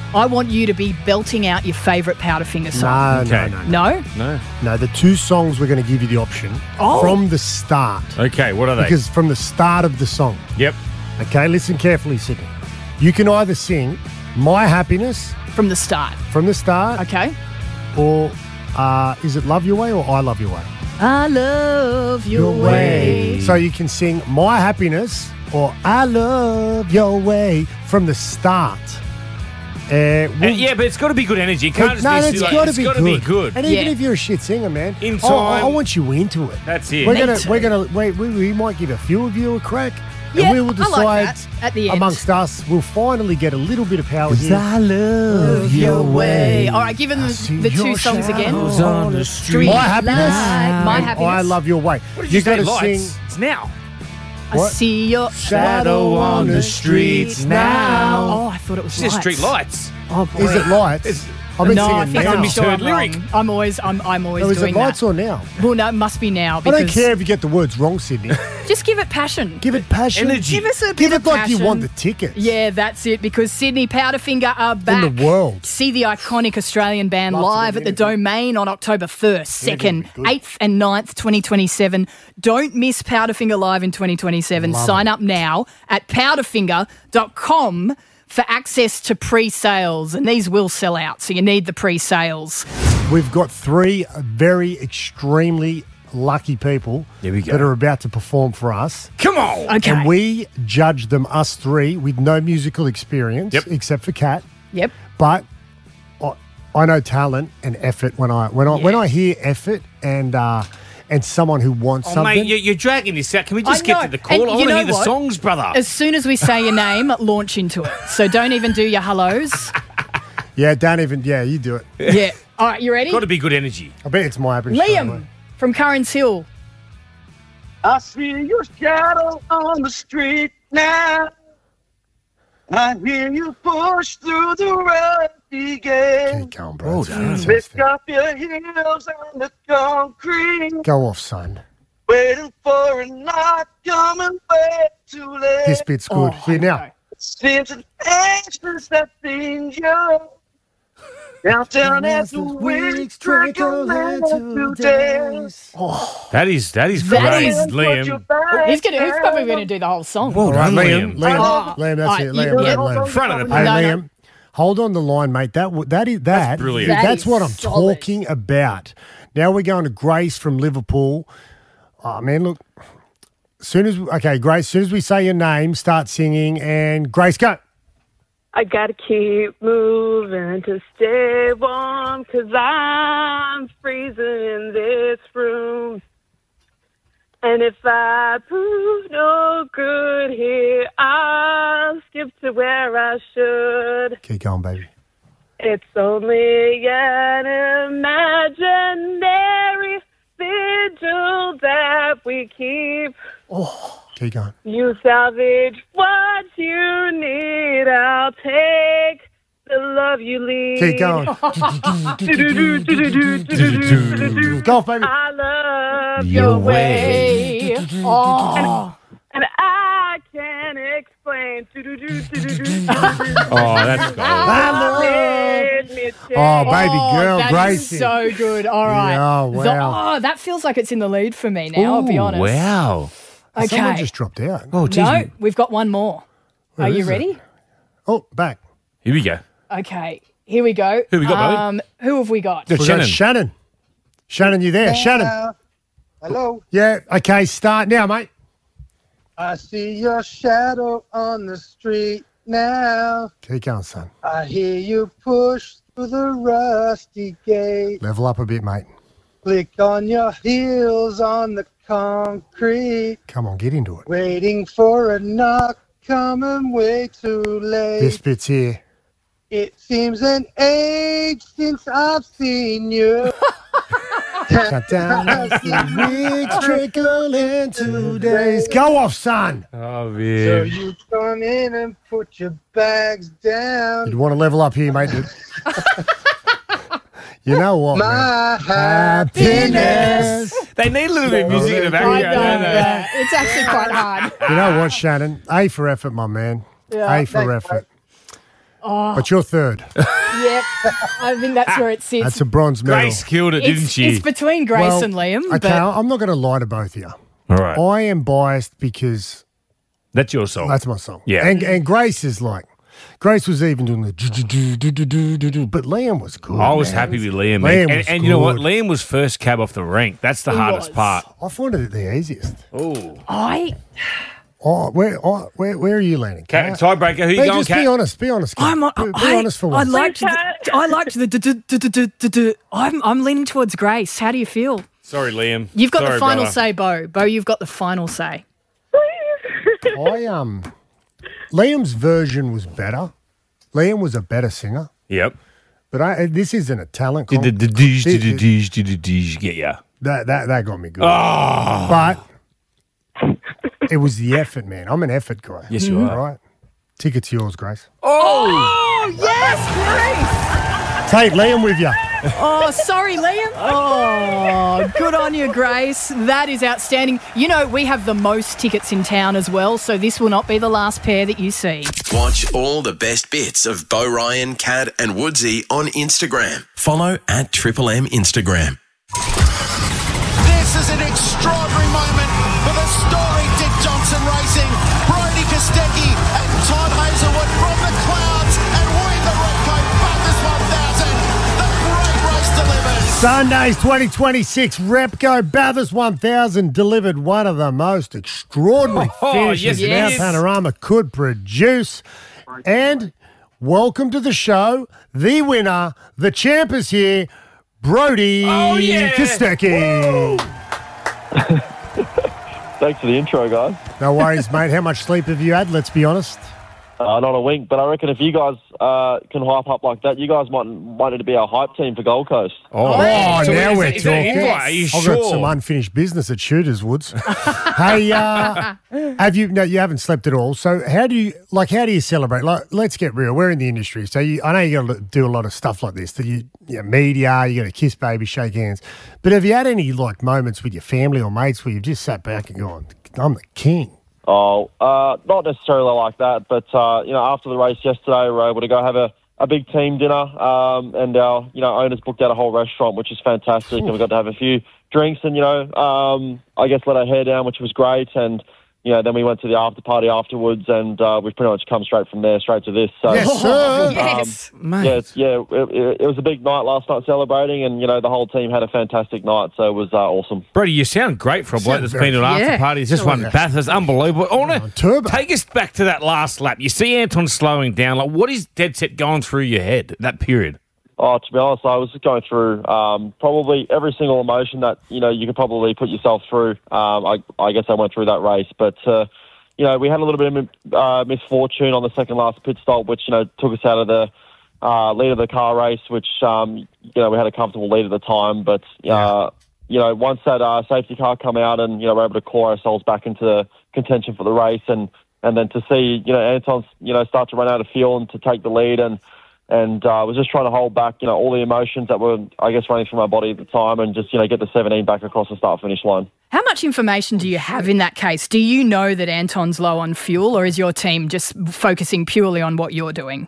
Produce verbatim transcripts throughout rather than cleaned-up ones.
I want you to be belting out your favourite Powderfinger song. No, Okay. no, no, No? No. no. The two songs we're going to give you the option Oh. from the start. Okay, what are they? Because from the start of the song. Yep. Okay, listen carefully, Sydney. You can either sing My Happiness From the start. from the start, Okay. or uh, is it Love Your Way or I Love Your Way? I love your, way. So you can sing My Happiness or I Love Your Way from the start. Uh, Uh, we'll- yeah, but it's got to be good energy. It can't just no, be, it's like, got to it's be, gotta good. be good. And even Yeah. if you're a shit singer, man, In I- I, time. I want you into it. That's it. We're Me gonna, too. we're gonna, wait. We, we might give a few of you a crack, Yeah, and we will I decide like that at the end. amongst us. We'll finally get a little bit of power here. I love Your way. All right, give them the, see the two your songs again. shadows on the street. My Happiness. Light, My and Happiness. I Love Your Way. What did you, you say, got to lights? sing It's now. I What? see your Shadow on the streets now. Oh, I thought it was It's just lights. street lights. Oh, boy. Is it lights? It's- I've been no, I singing think now. I'm sure I'm Misheard lyric. wrong. I'm always, I'm, I'm always No, is doing it lights that. or now? Well, no, it must be now I because don't care if you get the words wrong, Sydney. just give it passion. Give it passion. Energy. Give us a Give bit it of like you passion. want the tickets. Yeah, that's it. Because Sydney Powderfinger are back. the world. See the iconic Australian band Lots of live at the energy. Domain on October first, second, be good. eighth and ninth, twenty twenty-seven. Don't miss Powderfinger Live in twenty twenty-seven. Love Sign up now at powderfinger dot com for access to pre-sales. And these will sell out, so you need the pre-sales. We've got three very extremely lucky people Here we go. that are about to perform for us. Come on. Okay. And we judge them, us three, with no musical experience, Yep. except for Kat. Yep. But I, I know talent and effort when I when I when Yeah. I hear effort and uh, and someone who wants Oh, something. mate, you're, you're dragging this out. Can we just I get know. to the call? And I you want to know hear the what? songs, brother. As soon as we say your name, launch into it. So don't even do your hellos. yeah, don't even. Yeah, you do it. Yeah. All right, you ready? Got to be good energy. I bet it's my happiness. Liam from Currans Hill. I see your shadow on the street now. I hear you push through the rusty gate. Keep going, bro. Well It's done. fantastic. Lift up your heels on the concrete, Go off, son. waiting for a knock coming way too late. This bit's good. Oh, Here now. I know. Seems an anxious that things you downtown as the weeks trickle into days. That is that is That great, is- Liam. He's gonna. He's probably going to do the whole song. Well All right, done, Liam. Liam. Liam, Oh, Liam, that's right, it. you- Liam, yeah. Liam, Liam. Front of the Hey, No, no. Liam, hold on the line, mate. That w- that is that. brilliant. That That's is what I'm solid. talking about. Now we're going to Grace from Liverpool. Oh man, look. Soon as okay, Grace. Soon as we say your name, start singing, and Grace, go. I gotta keep moving to stay warm, 'cause I'm freezing in this room. And if I prove no good here, I'll skip to where I should. Keep going, baby. It's only an imaginary vigil that we keep. Keep going. You salvage what you need. I'll take the love you leave. Keep going. Do-do-do-do-do-do-do-do-do-do. Go off, baby. I love Your your way. way. Oh, And I can't explain. Do-do-do-do-do-do-do-do. Oh, that's gold. Made me Oh, change. baby girl, that Grace. is so good. All right. Yeah, oh, So- wow. oh, that feels like it's in the lead for me now. I'll be Ooh, honest. Wow. Okay. Someone just dropped out. Oh, geez. no, we've got one more. Where Are you is it? ready? Oh, back. Here we go. Okay. Here we go. Who we got, buddy? um, Who have we got? Got We got Shannon. Shannon. Shannon, you there? Shannon. Uh, hello. Yeah. Okay. Start now, mate. I see your shadow on the street now. Keep going, son. I hear you push through the rusty gate. Level up a bit, mate. Click on your heels on the concrete. Come on, get into it. Waiting for a knock coming way too late. This bit's here. It seems an age since I've seen you. Shut down as the weeks trickle into days. Go off, son. Oh, So man. you come in and put your bags down. You'd want to level up here, mate. You know what, man? My Happiness. They need a little bit of music in the I background, know, don't they? yeah. It's actually quite hard. You know what, Shannon? A for effort, my man. Yeah. A for Thanks, effort. But you're third. Yep. I think that's where it sits. That's a bronze medal. Grace killed it, it's, didn't she? it's between Grace Well, and Liam. Okay, but I'm not going to lie to both of you. All right. I am biased because That's your song. that's my song. Yeah. And, and Grace is like, Grace was even doing the do, do, do, do, do, do, do, do, but Liam was good. I was man. happy with Liam. Liam man. And, was and you know what? good. Liam was first cab off the rank. That's the He hardest was. part. I find it the easiest. Oh. I, Oh, where, oh, where, where are you landing? Cat, Kat? tiebreaker. Who you Hey, going, just be Cat? honest. Be honest. Kat. I'm, I, be, be I, honest for I once. liked the, I liked the, du- du- du- du- du- du- du- I'm, I'm leaning towards Grace. How do you feel? Sorry, Liam. You've got Sorry, the final brother. say, Bo. Bo, you've got the final say. I um, Liam's version was better. Liam was a better singer, Yep. but I this isn't a talent. Did Comp. the dish, did the It- dish, did the dish get ya? That that that got me good. Oh. But it was the effort, man. I'm an effort guy. Yes, you are. All right. Ticket's yours, Grace. Oh, yes, Take Liam with you. Grace. Oh, sorry, Liam. Oh, good on you, Grace. That is outstanding. You know, we have the most tickets in town as well, so this will not be the last pair that you see. Watch all the best bits of Bo Ryan, Cad and Woodsy on Instagram. Follow at Triple M Instagram. This is an extraordinary moment for the story Dick Johnson Racing. Brody Kostecki and Todd Hazelwood from the clouds and win the Repco Bathurst one thousand. The great race delivered. Sundays twenty twenty-six Repco Bathurst one thousand delivered one of the most extraordinary Oh, finishes yes, it our is. panorama could produce. And welcome to the show. The winner, the champ is here, Brody Oh, yeah. Kostecki. Thanks for the intro, guys. No worries, mate. How much sleep have you had? Let's be honest. Uh, not a wink, but I reckon if you guys uh, can hype up like that, you guys might might need to be our hype team for Gold Coast. Oh, So now is we're that- is that an talking. invite? Are you I've sure? got some unfinished business at Shooters Woods. Hey, uh, have you? No, you haven't slept at all. So how do you like? How do you celebrate? Like, let's get real. We're in the industry, so you, I know you got to do a lot of stuff like this. That you, you know, media, you got to kiss baby, shake hands. But have you had any like moments with your family or mates where you've just sat back and gone, "I'm the king"? Oh, uh, not necessarily like that, but uh, you know, after the race yesterday, we were able to go have a, a big team dinner, um, and our you know owners booked out a whole restaurant, which is fantastic, and we got to have a few drinks and you know, um, I guess let our hair down, which was great, and you know, then we went to the after party afterwards, and uh, we've pretty much come straight from there, straight to this. So. Yes, sir. Yes. Mate. Yeah, it's- yeah. It, it, it was a big night last night celebrating, and you know the whole team had a fantastic night, so it was uh, awesome. Brody, you sound great for a bloke Sound that's very- been to an after Yeah. party. He's just won yeah. Bathurst. Unbelievable. I want to turbo. take us back to that last lap. You see Anton slowing down. Like, what is dead set going through your head at that period? Oh, to be honest, I was just going through um, probably every single emotion that you know you could probably put yourself through. Um, I, I guess I went through that race, but uh, you know we had a little bit of uh, misfortune on the second last pit stop, which you know took us out of the uh, lead of the car race. Which um, you know we had a comfortable lead at the time, but uh, you know once that uh, safety car come out and you know we're able to claw ourselves back into contention for the race, and and then to see you know Anton you know start to run out of fuel and to take the lead and. And I uh, was just trying to hold back, you know, all the emotions that were, I guess, running through my body at the time, and just, you know, get the seventeen back across the start-finish line. How much information do you have in that case? Do you know that Anton's low on fuel, or is your team just focusing purely on what you're doing?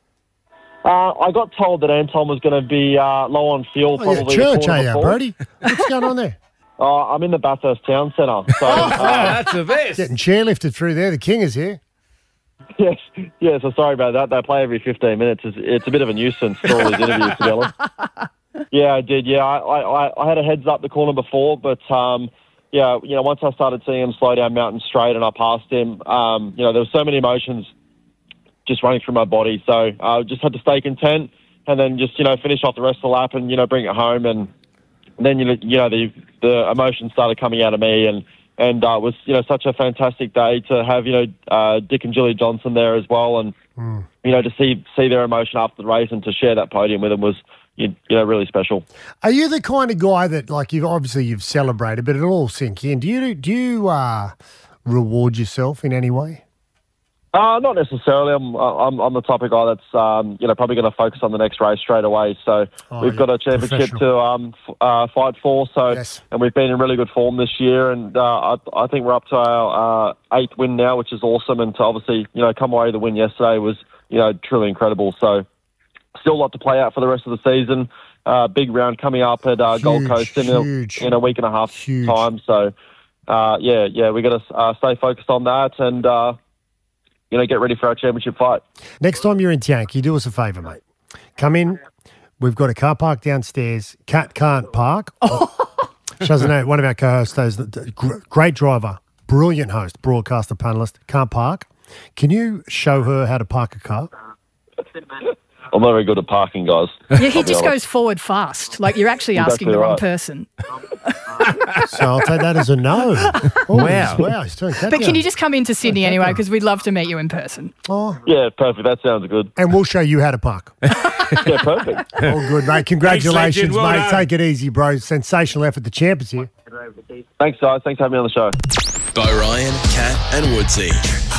Uh, I got told that Anton was going to be uh, low on fuel. Oh, yeah, Probably church, the quarter are you, before. Brody? What's going on there? Uh, I'm in the Bathurst Town Centre, so Oh, uh, that's the best. Getting chairlifted through there. The king is here. yes, yeah. So sorry about that. They play every fifteen minutes. It's, it's a bit of a nuisance for all these interviews, to be honest. Yeah, I did. Yeah, I, I, I had a heads up the corner before, but um, yeah, you know, once I started seeing him slow down Mountain Straight and I passed him, um, you know, there were so many emotions just running through my body. So I just had to stay content and then just you know finish off the rest of the lap and you know bring it home, and then you know you know the the emotions started coming out of me, and and uh, it was you know such a fantastic day to have you know uh, Dick and Julie Johnson there as well, and Mm. you know to see see their emotion after the race and to share that podium with them was you, you know really special. Are you the kind of guy that, like, you've obviously you've celebrated, but it'll all sink in? Do you do you uh, reward yourself in any way? Uh, not necessarily. I'm, I'm I'm the type of guy that's um, you know probably going to focus on the next race straight away. So Oh, we've got a championship professional. to um, f- uh, fight for. So Yes. and we've been in really good form this year, and uh, I, I think we're up to our uh, eighth win now, which is awesome. And to obviously you know come away with the win yesterday was you know, truly incredible. So still a lot to play out for the rest of the season. Uh, big round coming up at uh, Gold Coast in a, in a week and a half Huge. time. So, uh, yeah, yeah, we got to uh, stay focused on that and, uh, you know, get ready for our championship fight. Next time you're in Tianki, do us a favour, mate. Come in. We've got a car park downstairs. Cat can't park. She doesn't know. One of our co-hosts, those great driver, brilliant host, broadcaster, panellist, can't park. Can you show her how to park a car? I'm not very good at parking, guys. Yeah, he just goes forward fast. Like you're actually asking Exactly the wrong right. person. So I'll take that as a no. Oh, Wow. Wow. He's doing cat But can down. you just come into Sydney anyway? Because we'd love to meet you in person. Oh, Yeah, perfect. That sounds good. and we'll show you how to park. Yeah, perfect. All good, mate. Congratulations, legend. Well mate. done. Take it easy, bro. Sensational effort. The champ is here. Thanks, guys. Thanks for having me on the show. Bo Ryan, Cat and Woodsy.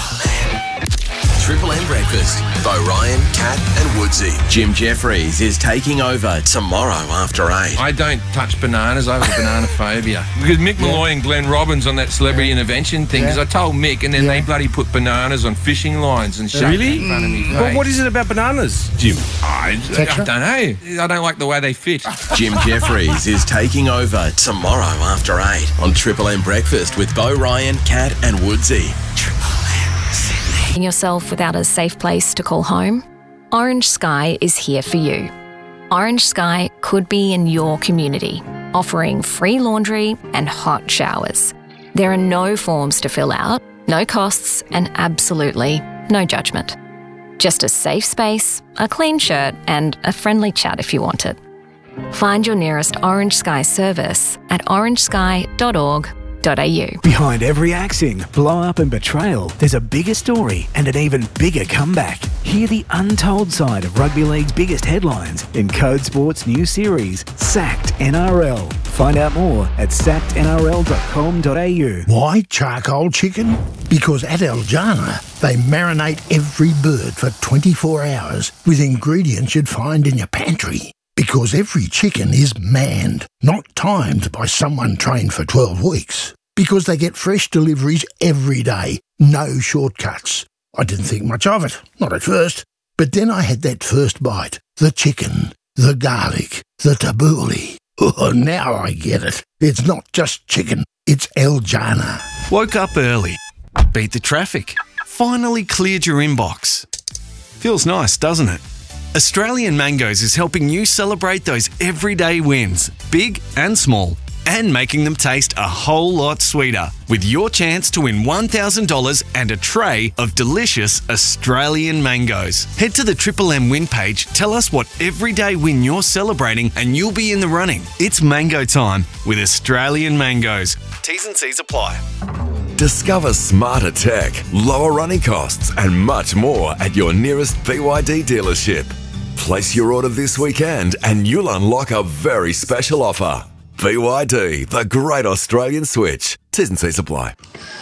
Triple M Breakfast. Bo Ryan, Cat and Woodsy. Jim Jeffries is taking over tomorrow after eight. I don't touch bananas. I have a banana phobia. Because Mick Malloy and Glenn Robbins on that celebrity intervention thing, because I told Mick, and then they bloody put bananas on fishing lines and shoved Really? it in front of me. Well, what is it about bananas, Jim? I, I don't know. I don't like the way they fit. Jim Jeffries is taking over tomorrow after eight on Triple M Breakfast with Bo Ryan, Cat and Woodsy. Yourself without a safe place to call home? Orange Sky is here for you. Orange Sky could be in your community, offering free laundry and hot showers. There are no forms to fill out, no costs, and absolutely no judgment. Just a safe space, a clean shirt, and a friendly chat if you want it. Find your nearest Orange Sky service at orange sky dot org dot a u. Behind every axing, blow-up and betrayal, there's a bigger story and an even bigger comeback. Hear the untold side of rugby league's biggest headlines in Code Sport's new series, Sacked N R L. Find out more at sacked n r l dot com dot a u. Why charcoal chicken? Because at El Jana, they marinate every bird for twenty-four hours with ingredients you'd find in your pantry. Because every chicken is manned, not timed by someone trained for twelve weeks. Because they get fresh deliveries every day, no shortcuts. I didn't think much of it, not at first. But then I had that first bite, the chicken, the garlic, the tabbouleh. Oh, now I get it. It's not just chicken, it's El Jana. Woke up early. Beat the traffic. Finally cleared your inbox. Feels nice, doesn't it? Australian Mangoes is helping you celebrate those everyday wins, big and small, and making them taste a whole lot sweeter with your chance to win one thousand dollars and a tray of delicious Australian mangoes. Head to the Triple M win page, tell us what everyday win you're celebrating, and you'll be in the running. It's mango time with Australian Mangoes. T's and C's apply. Discover smarter tech, lower running costs, and much more at your nearest B Y D dealership. Place your order this weekend and you'll unlock a very special offer. B Y D, the great Australian switch. T's and C's apply.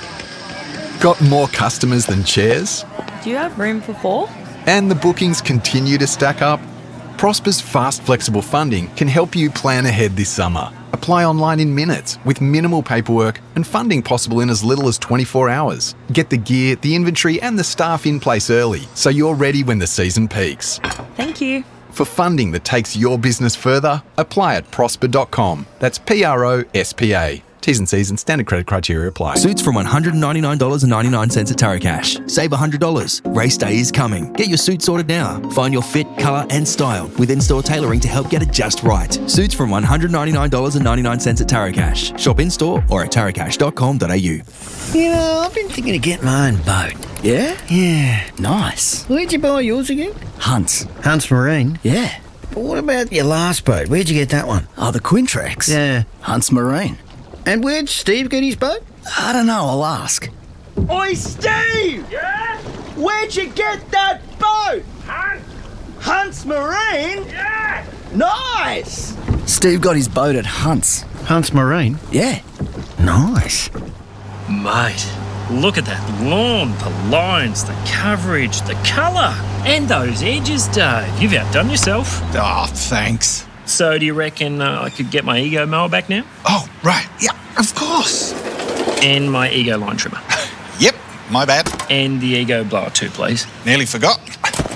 Got more customers than chairs? Do you have room for four? And the bookings continue to stack up? Prosper's fast, flexible funding can help you plan ahead this summer. Apply online in minutes with minimal paperwork and funding possible in as little as twenty-four hours. Get the gear, the inventory and the staff in place early so you're ready when the season peaks. Thank you. For funding that takes your business further, apply at prosper dot com. That's P R O S P A. T's and C's and standard credit criteria apply. Suits from one hundred ninety-nine dollars and ninety-nine cents at Taracash. Save one hundred dollars. Race day is coming. Get your suit sorted now. Find your fit, colour and style with in-store tailoring to help get it just right. Suits from one hundred ninety-nine dollars and ninety-nine cents at Taracash. Shop in-store or at taracash dot com dot a u. You know, I've been thinking of getting my own boat. Yeah? Yeah, nice. Where'd you buy yours again? Hunts. Hunts Marine? Yeah. But what about your last boat? Where'd you get that one? Oh, the Quintrex? Yeah. Hunts Marine. And where'd Steve get his boat? I don't know, I'll ask. Oi, Steve! Yeah? Where'd you get that boat? Hunt. Hunts Marine? Yeah! Nice! Steve got his boat at Hunts. Hunts Marine? Yeah. Nice. Mate, look at that lawn, the lines, the coverage, the colour, and those edges, Dave. You've outdone yourself. Oh, thanks. So do you reckon uh, I could get my Ego mower back now? Oh, right. Yeah, of course. And my Ego line trimmer. Yep, my bad. And the Ego blower too, please. Nearly forgot.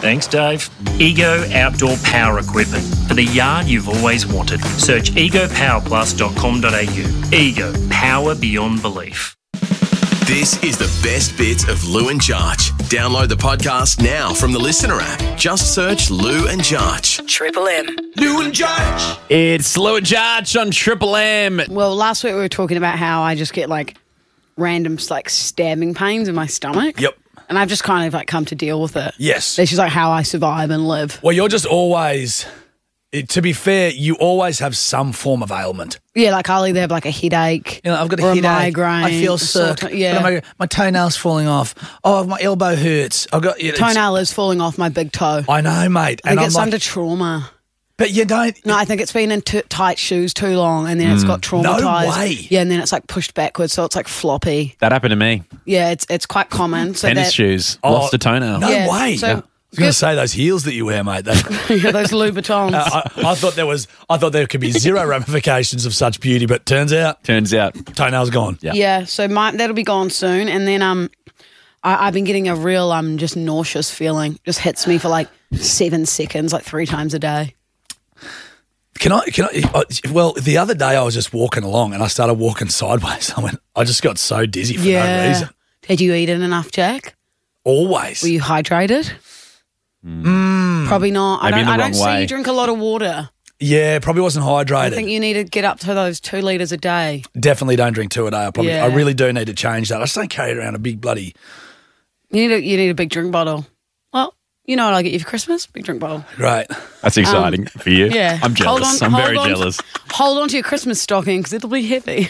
Thanks, Dave. Ego Outdoor Power Equipment for the yard you've always wanted. Search ego power plus dot com dot a u. Ego, power beyond belief. This is the best bits of Lou and Jarch. Download the podcast now from the Listener app. Just search Lou and Jarch. Triple M. Lou and Jarch. It's Lou and Jarch on Triple M. Well, last week we were talking about how I just get like random like stabbing pains in my stomach. Yep. And I've just kind of like come to deal with it. Yes. It's just like how I survive and live. Well, you're just always, it, to be fair, you always have some form of ailment. Yeah, like I'll either have like a headache. You know, I've got a or headache. migraine. I feel a sore sick. to- yeah. My, my toenail's falling off. Oh, my elbow hurts. I've got you know, it's- Toenail is falling off my big toe. I know, mate. I think it's under trauma. But you don't. No, I think it's been in t- tight shoes too long, and then it's Mm. got No traumatized. way. Yeah, and then it's like pushed backwards, so it's like floppy. That happened to me. Yeah, it's it's quite common. So Tennis that, shoes. Oh, Lost a toenail. No Yeah, way. so- I was going to say those heels that you wear, mate. They, yeah, those Louboutins. Uh, I, I thought there was. I thought there could be zero ramifications of such beauty, but turns out, turns out, toenail's gone. Yeah. so my, that'll be gone soon, and then um, I, I've been getting a real um, just nauseous feeling. Just hits me for like seven seconds, like three times a day. Can I? Can I? uh, Well, the other day I was just walking along and I started walking sideways. I went. I just got so dizzy for yeah. no reason. Had you eaten enough, Jack? Always. Were you hydrated? Mm. Probably not. I Maybe in don't. the I don't wrong see way. you drink a lot of water. Yeah, probably wasn't hydrated. I think you need to get up to those two litres a day. Definitely don't drink two a day. I probably. I Yeah. really do need to change that. I just don't carry around a big bloody. You need a you need a big drink bottle. Well, you know what I get you for Christmas? Big drink bottle. Right. That's exciting for you. Yeah. I'm Hold jealous. on- I'm very hold on- jealous. Hold on to your Christmas stocking because it'll be heavy.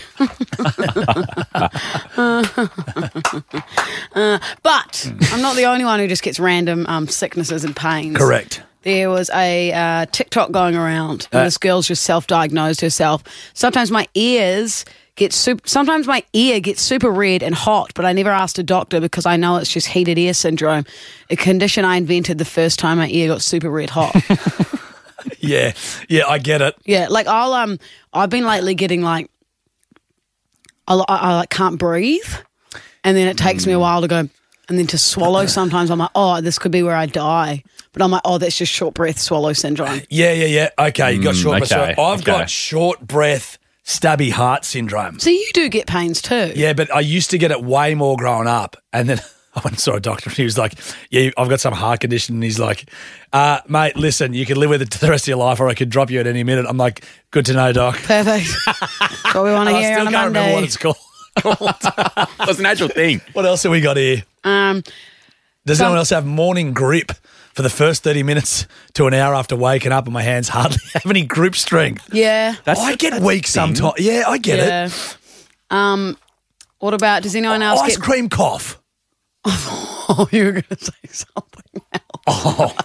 Uh, but I'm not the only one who just gets random um, sicknesses and pains. Correct. There was a uh, TikTok going around, and Uh. this girl's just self-diagnosed herself. Sometimes my ears get super. Sometimes my ear gets super red and hot, but I never asked a doctor because I know it's just heated ear syndrome, a condition I invented the first time my ear got super red hot. Yeah. Yeah. I get it. Yeah, like I'll um, I've been lately getting like, I, I, I like can't breathe, and then it takes me a while to go, and then to swallow. Sometimes I'm like, oh, this could be where I die, but I'm like, oh, that's just short breath swallow syndrome. Yeah. Yeah. Yeah. Okay. You got Mm, short breath. okay, I've okay. got short breath, stabby heart syndrome. So you do get pains too. Yeah, but I used to get it way more growing up. And then I went and saw a doctor and he was like, yeah, I've got some heart condition. And he's like, uh, mate, listen, you can live with it the rest of your life or I could drop you at any minute. I'm like, good to know, doc. Perfect. That's what we want to I hear still on a can't remember Monday. what it's called. That's an actual thing. What else have we got here? Um, Does some- anyone else have morning grip for the first thirty minutes to an hour after waking up and my hands hardly have any grip strength? Yeah. I get weak sometimes. Yeah, I get yeah. it. Um, what about? Does anyone else Ice get? cream cough. Oh, you were going to say something else.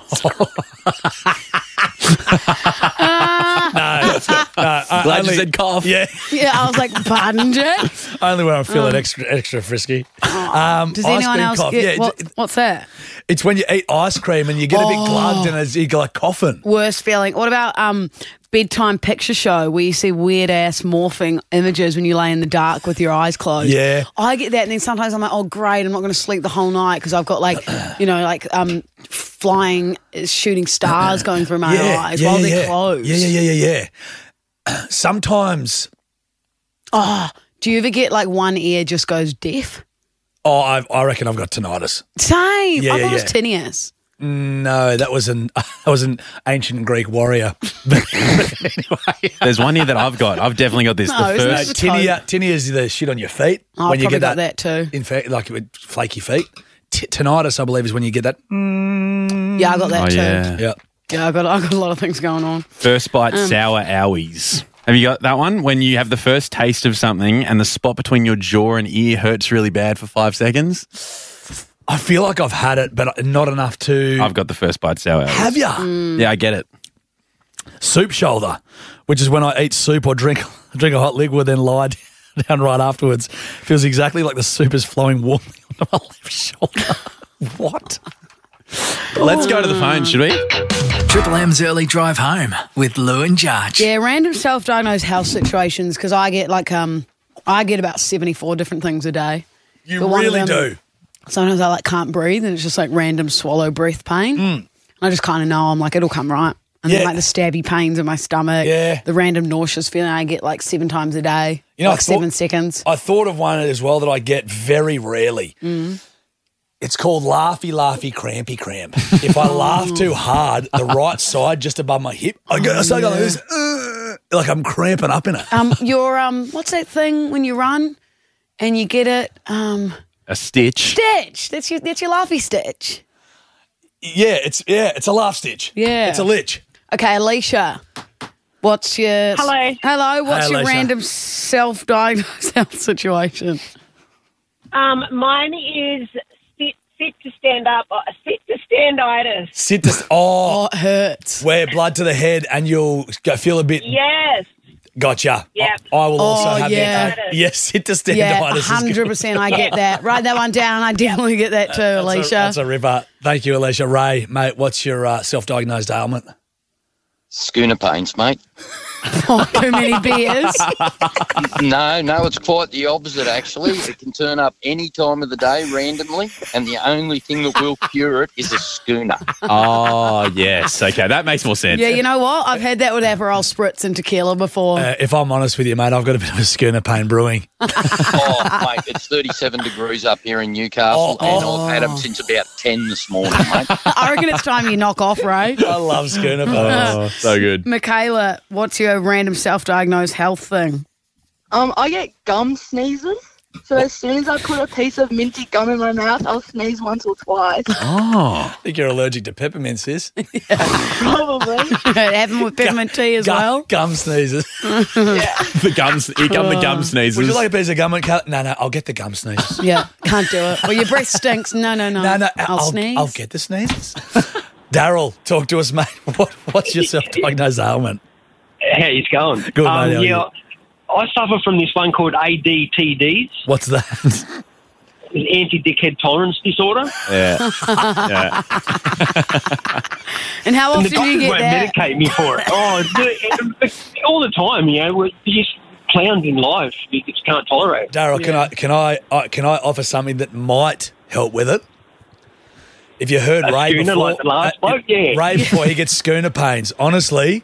No, no I- Glad only- you said cough. Yeah, Yeah, I was like, pardon, Jack. only when I'm feeling Um, extra extra frisky. Um, Does ice anyone cream else cough. get? Yeah, what, it's, what's that? it's when you eat ice cream and you get a bit Oh. glugged and it's, you're like coughing. Worst feeling. What about um bedtime picture show where you see weird ass morphing images when you lay in the dark with your eyes closed? Yeah. I get that, and then sometimes I'm like, oh great, I'm not going to sleep the whole night because I've got like, you know, like um flying shooting stars going through my eyes while they're yeah. closed. Yeah, yeah, yeah, yeah, yeah. Sometimes, Oh, do you ever get like one ear just goes deaf? oh, I, I reckon I've got tinnitus. Same. Yeah, I yeah, thought it was yeah. tinnitus. No, that was an that was an ancient Greek warrior. There's one here that I've got. I've definitely got this. No, the isn't first. it tinea, tinea is the shit on your feet Oh, when I've you probably get got that, that too. In fact, like with flaky feet. T- tinnitus, I believe, is when you get that. Yeah, I got that Oh, too. yeah. Yeah. Yeah, I got I got a lot of things going on. First bite Um, sour owies. Have you got that one? When you have the first taste of something and the spot between your jaw and ear hurts really bad for five seconds? I feel like I've had it, but not enough to. I've got the first bite sour owies. Have ya? Mm. Yeah, I get it. Soup shoulder, which is when I eat soup or drink drink a hot liquid, then lie down right afterwards. Feels exactly like the soup is flowing warmly onto my left shoulder. What? Let's go to the phone, should we? Triple M's early drive home with Lou and Jarch. Yeah, random self-diagnosed health situations because I get like um I get about seventy-four different things a day. You But one of really them- do. Sometimes I like can't breathe and it's just like random swallow breath pain. Mm. I just kind of know I'm like, it'll come right. And Yeah. then like the stabby pains in my stomach, Yeah. the random nauseous feeling I get like seven times a day, You know, like I thought- seven seconds. I thought of one as well that I get very rarely. Mm. It's called laughy, laughy, crampy cramp. If I laugh too hard, the right side just above my hip, I go, I start going like this, uh, like I'm cramping up in it. Um, your um, what's that thing when you run and you get it? Um, A stitch. stitch. That's your that's your laughy stitch. Yeah, it's yeah, it's a laugh stitch. Yeah, it's a lich. Okay, Alicia, what's your Hello. Hello, what's Hey, your Alicia. random self-diagnosed health situation? Um, mine is sit, sit to stand up, uh, sit to standitis. Sit to oh, it hurts. Wear blood to the head, and you'll go feel a bit. Yes. Gotcha. Yep. I, I will also Oh, have yeah. that. Yes, sit to standitis. Yeah, is good. hundred percent. I get that. Write that one down. I definitely get that too, That's a- Alicia. That's a ripper. Thank you, Alicia. Ray, mate, what's your uh, self-diagnosed ailment? Schooner pains, mate. Oh, too many beers. No, no, it's quite the opposite, actually. It can turn up any time of the day randomly, and the only thing that will cure it is a schooner. Oh, yes. Okay, that makes more sense. Yeah, you know what? I've had that with Aperol spritz and tequila before. Uh, if I'm honest with you, mate, I've got a bit of a schooner pain brewing. Oh, mate, it's thirty-seven degrees up here in Newcastle, Oh, and oh. I've had them since about ten this morning, mate. I reckon it's time you knock off, Ray. I love schooner pain. Oh, so good. Michaela, what's your random self-diagnosed health thing? Um, I get gum sneezes. So as soon as I put a piece of minty gum in my mouth, I'll sneeze once or twice. Oh. I think you're allergic to peppermint, sis. Probably. It happened with peppermint tea as Gum, well. gum sneezes. The gums. Here come the gum sneezes. Would you like a piece of gum? And cal- no, no, I'll get the gum sneezes. Yeah, can't do it. Well, your breath stinks. No, no, no. No, no, I'll, I'll, sneeze. I'll get the sneezes. Daryl, talk to us, mate. What, what's your self-diagnosed ailment? How it's going? Good, um, mate, how are yeah, I suffer from this one called A D T Ds, What's that? anti-dickhead tolerance disorder. Yeah. yeah. And how And often the do you doctors get won't that? medicate me for it. Oh, the- all the time, you know. We're just clowns in life. You just can't tolerate it. Daryl, can I can I uh, can I offer something that might help with it? If you heard A Ray schooner before, like the last uh, bloke, yeah. Ray before he gets schooner pains. Honestly,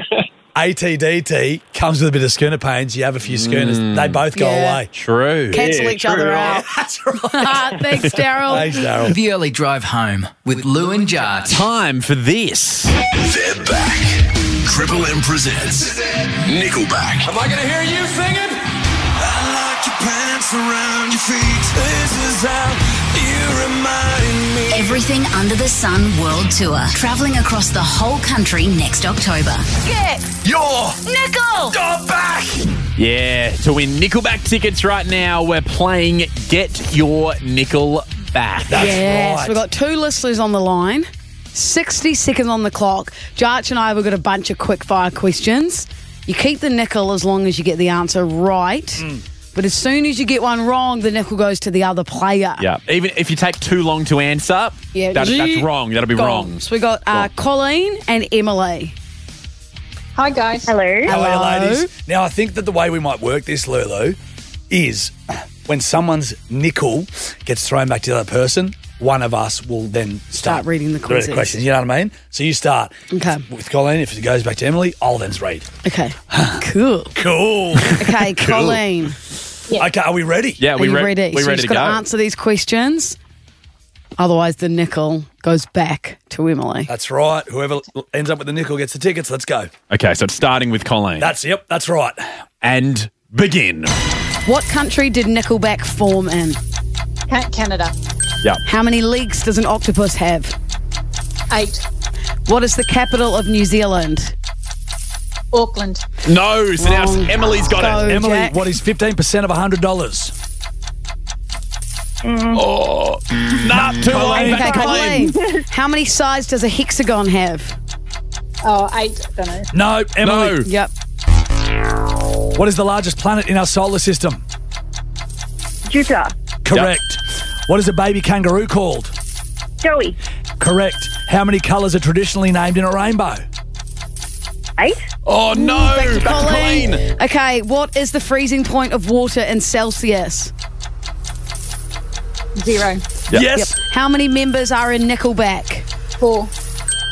A T D T comes with a bit of schooner pains. You have a few schooners, they both go Yeah. away. True. Cancel each other out. That's right. Thanks, Daryl. Thanks, Daryl. The early drive home with Lou and Jart. Time for this. They're back. Triple M presents Nickelback. Am I going to hear you singing? I like your pants around your feet. This is how you remind me. Everything Under the Sun World Tour, travelling across the whole country next October. Get your nickel back. Yeah, to win Nickelback tickets right now, we're playing Get Your Nickel Back. Yes, we've got two listeners on the line. sixty seconds on the clock. Jarch and I have got a bunch of quick fire questions. You keep the nickel as long as you get the answer right. Mm. But as soon as you get one wrong, the nickel goes to the other player. Yeah, even if you take too long to answer, Yeah, that, zzz, that's wrong. That'll be gone. wrong. So we got uh, Colleen and Emily. Hi, guys. Hello. How are you, ladies? Now, I think that the way we might work this, Lulu, is when someone's nickel gets thrown back to the other person, one of us will then start, Start reading the quizzes. questions. You know what I mean? So you start Okay. with Colleen. If it goes back to Emily, I'll then read. Okay. Cool. Cool. Okay, Cool. Colleen. Okay, are we ready? Yeah, Are we you re- ready? we're so ready you've to got go. to answer these questions. Otherwise, the nickel goes back to Emily. That's right. Whoever ends up with the nickel gets the tickets. Let's go. Okay, so it's starting with Colleen. That's, yep, that's right. And begin. What country did Nickelback form in? Canada. Yeah. How many legs does an octopus have? Eight. What is the capital of New Zealand? Auckland. No, so now Wrong. it's- Emily's got Go, it. Emily, Jack. what is fifteen percent of one hundred dollars? Oh, nah, too long. Okay, Colleen. How many sides does a hexagon have? Oh, eight. Don't know. No, Emily. No. Yep. What is the largest planet in our solar system? Jupiter. Correct. What is a baby kangaroo called? Joey. Correct. How many colours are traditionally named in a rainbow? Eight. Oh, no. Back to Back to Colleen. Colleen. Okay, what is the freezing point of water in Celsius? Zero. Yep. Yes. How many members are in Nickelback? Four.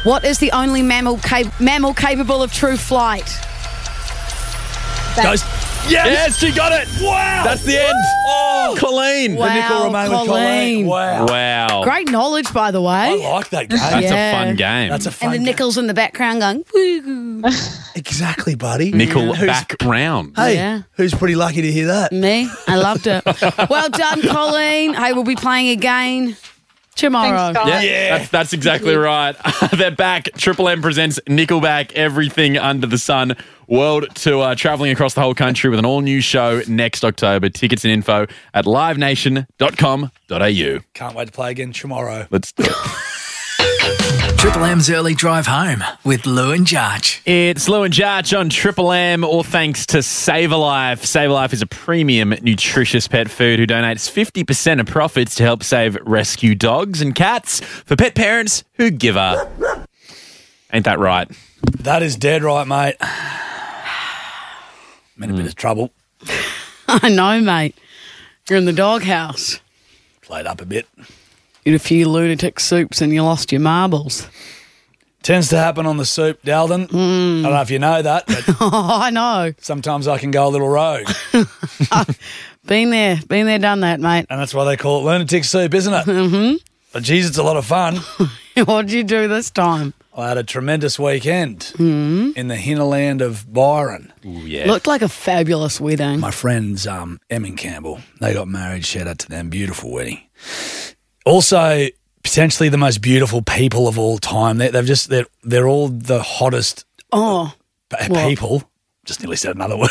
What is the only mammal cap- mammal capable of true flight? That- Goes. Yes! Yes, she got it. Wow! That's the end. Oh! Colleen. Wow, The nickel remain with Colleen. Colleen. Wow. Wow. Great knowledge, by the way. I like that game. That's Yeah. a fun game. That's a And fun the game. nickels in the background going, woo. Exactly, buddy. Nickel Who's- back round. Hey, Yeah. who's pretty lucky to hear that? Me, I loved it. Well done, Colleen. Hey, we'll be playing again tomorrow. Thanks, guys. Yeah, that's, that's exactly right. They're back. Triple M presents Nickelback, Everything Under the Sun World Tour, travelling across the whole country with an all-new show next October. Tickets and info at live nation dot com dot a u. Can't wait to play again tomorrow. Let's do it. Triple M's early drive home with Lou and Jarch. It's Lou and Jarch on Triple M, all thanks to Save a Life. Save a Life is a premium, nutritious pet food who donates fifty percent of profits to help save rescue dogs and cats for pet parents who give up. Ain't that right? That is dead right, mate. I'm in a bit of trouble. I know, mate. You're in the doghouse. Played up a bit. You had a few lunatic soups and you lost your marbles. Tends to happen on the soup, Dalden. Mm. I don't know if you know that, but Oh, I know. sometimes I can go a little rogue. Been there, been there, done that, mate. And that's why they call it lunatic soup, isn't it? Mm-hmm. But geez, it's a lot of fun. What did you do this time? I had a tremendous weekend Mm. in the hinterland of Byron. Ooh, yeah. Looked like a fabulous wedding. My friends, um, Em and Campbell, they got married. Shout out to them. Beautiful wedding. Also, potentially the most beautiful people of all time. They, they've just they're they're all the hottest Oh, p- what? people. Just nearly said another word.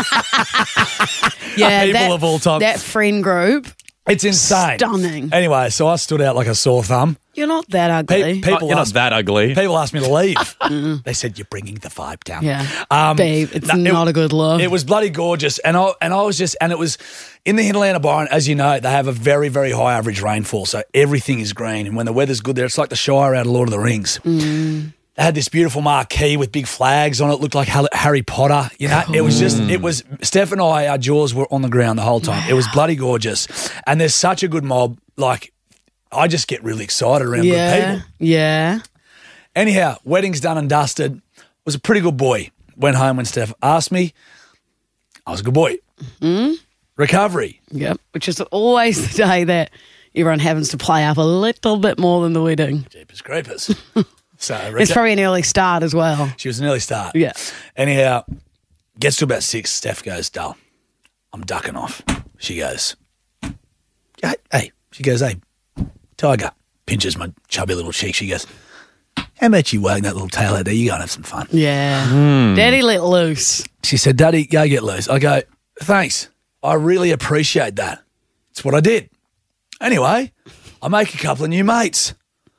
yeah, people that, of all time. that friend group. It's insane. Stunning. Anyway, so I stood out like a sore thumb. You're not that Pe- ugly. people Oh, you're not asked, that ugly. people asked me to leave. They said, you're bringing the vibe down. Yeah. Um, Babe, it's no, it- not a good look. It was bloody gorgeous. And I, and I was just, and it was in the hinterland of Byron, as you know, they have a very, very high average rainfall. So everything is green. And when the weather's good there, it's like the Shire out of Lord of the Rings. Mm. They had this beautiful marquee with big flags on it. Looked like Hall- Harry Potter. You know, it was just, it was, Steph and I, our jaws were on the ground the whole time. It was bloody gorgeous. And there's such a good mob. Like, I just get really excited around good Yeah, people. yeah. Anyhow, wedding's done and dusted. Was a pretty good boy. Went home when Steph asked me. I was a good boy. Mm? Recovery. Yep. Which is always the day that everyone happens to play up a little bit more than the wedding. Jeepers creepers. So It's reca- probably an early start as well. she was an early start. Yeah. Anyhow, gets to about six. Steph goes, dull. I'm ducking off. She goes, hey, hey. She goes, hey, Tiger. Pinches my chubby little cheek. She goes, how about you wag that little tail out there? You go and have some fun. Yeah. Hmm. Daddy let loose. She said, Daddy, go get loose. I go, thanks. I really appreciate that. It's what I did. Anyway, I make a couple of new mates.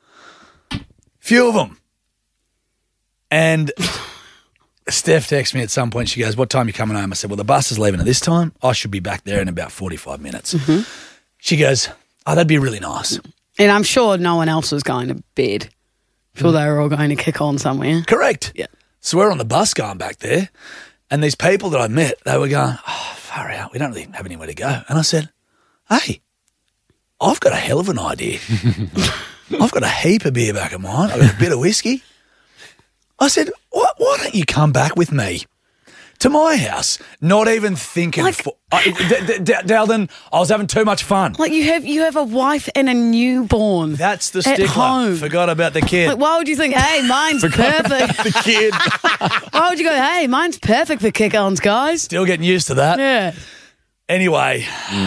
Few of them. And Steph texts me at some point. She goes, what time are you coming home? I said, well, the bus is leaving at this time. I should be back there in about forty-five minutes. Mm-hmm. She goes, oh, that'd be really nice. And I'm sure no one else was going to bed. I'm sure they were all going to kick on somewhere. Correct. Yeah. So we're on the bus going back there, and these people that I met, they were going, oh, far out. We don't really have anywhere to go. And I said, hey, I've got a hell of an idea. I've got a heap of beer back of mine. I've got a bit of whiskey. I said, why, why don't you come back with me to my house? Not even thinking. Like- for, I, D- D- D- Dalden, I was having too much fun. Like you have you have a wife and a newborn. That's the at stickler. home. Forgot about the kid. Like, why would you think, hey, mine's perfect? the kid. Why would you go, hey, mine's perfect for kick-ons, guys? Still getting used to that. Yeah. Anyway,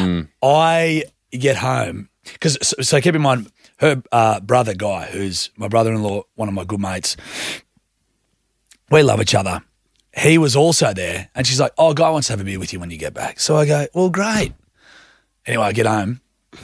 I get home because so, so keep in mind her uh, brother Guy, who's my brother-in-law, one of my good mates. We love each other. He was also there, and she's like, "Oh, Guy wants to have a beer with you when you get back." So I go, "Well, great." Anyway, I get home.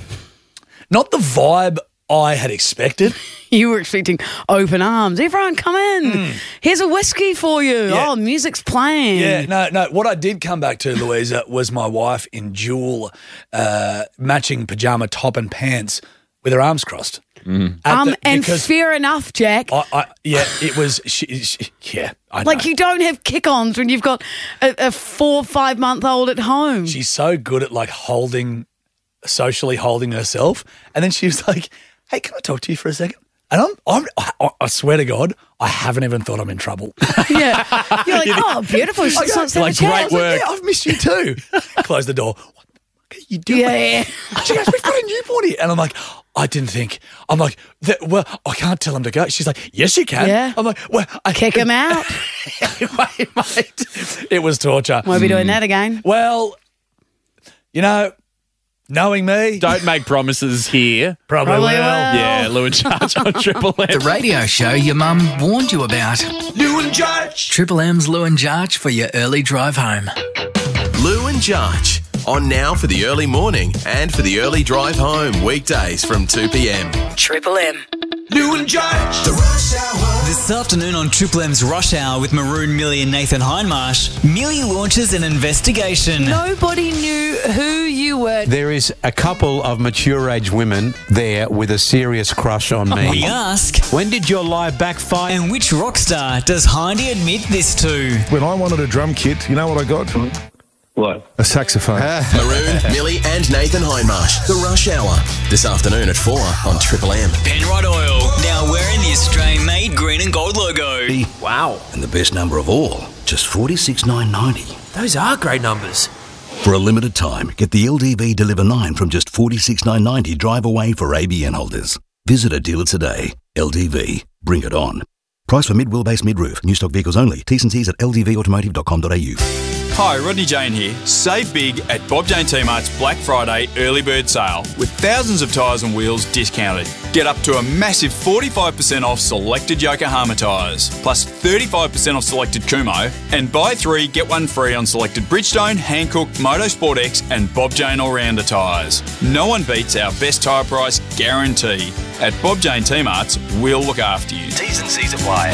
Not the vibe I had expected. You were expecting open arms. Everyone come in. Here's a whiskey for you. Yeah. Oh, music's playing. Yeah, no, no. What I did come back to, Louisa, was my wife in dual uh, matching pajama top and pants with her arms crossed. At Um, the- and because fair enough, Jack. I, I, yeah, it was. She, she, yeah, I know. Like you don't have kick-ons when you've got a, a four, five-month-old at home. She's so good at like holding, socially holding herself, and then she was like, "Hey, can I talk to you for a second?" And I'm, I'm, I, I swear to God, I haven't even thought I'm in trouble. Yeah. You're like, oh, beautiful. She's I go, not so like, much great else. work. Yeah, I've missed you too. Close the door. What the fuck are you doing? Yeah, yeah. She goes, we've got a newborn here. And I'm like, I didn't think. I'm like, that, well, I can't tell him to go. She's like, yes, you can. Yeah. I'm like, well, I Kick him out. Anyway, mate, it was torture. Won't be doing that again. Well, you know, knowing me. Don't make promises here. Probably, Probably will. will. Yeah, Lou and Charge on Triple M. The radio show your mum warned you about. Lou and Judge. Triple M's Lou and Jarch for your early drive home. Lou and Jarch. On now for the early morning and for the early drive home, weekdays from two p.m. Triple M. Lou and Judge. The Rush Hour. This afternoon on Triple M's Rush Hour with Maroon, Millie and Nathan Hindmarsh, Millie launches an investigation. Nobody knew who you were. There is a couple of mature age women there with a serious crush on me. We ask, when did your lie backfire? And which rock star does Hindy admit this to? When I wanted a drum kit, you know what I got? What? A saxophone. Maroon, Millie and Nathan Hindmarsh. The Rush Hour. This afternoon at four on Triple M. Penrod Oil, now wearing the Australian-made green and gold logo. Wow. And the best number of all, just forty-six thousand nine hundred ninety. Those are great numbers. For a limited time, get the L D V Deliver nine from just forty-six thousand nine hundred ninety drive away for A B N holders. Visit a dealer today. L D V. Bring it on. Price for mid-wheelbase mid-roof. New stock vehicles only. T's and C's at l d v automotive dot com dot a u. Hi, Rodney Jane here. Save big at Bob Jane T-Mart's Black Friday early bird sale with thousands of tyres and wheels discounted. Get up to a massive forty-five percent off selected Yokohama tyres, plus thirty-five percent off selected Kumo, and buy three, get one free on selected Bridgestone, Hankook, Motorsport X and Bob Jane All-Rounder tyres. No one beats our best tyre price guarantee. At Bob Jane T-Mart's, we'll look after you. T's and C's apply.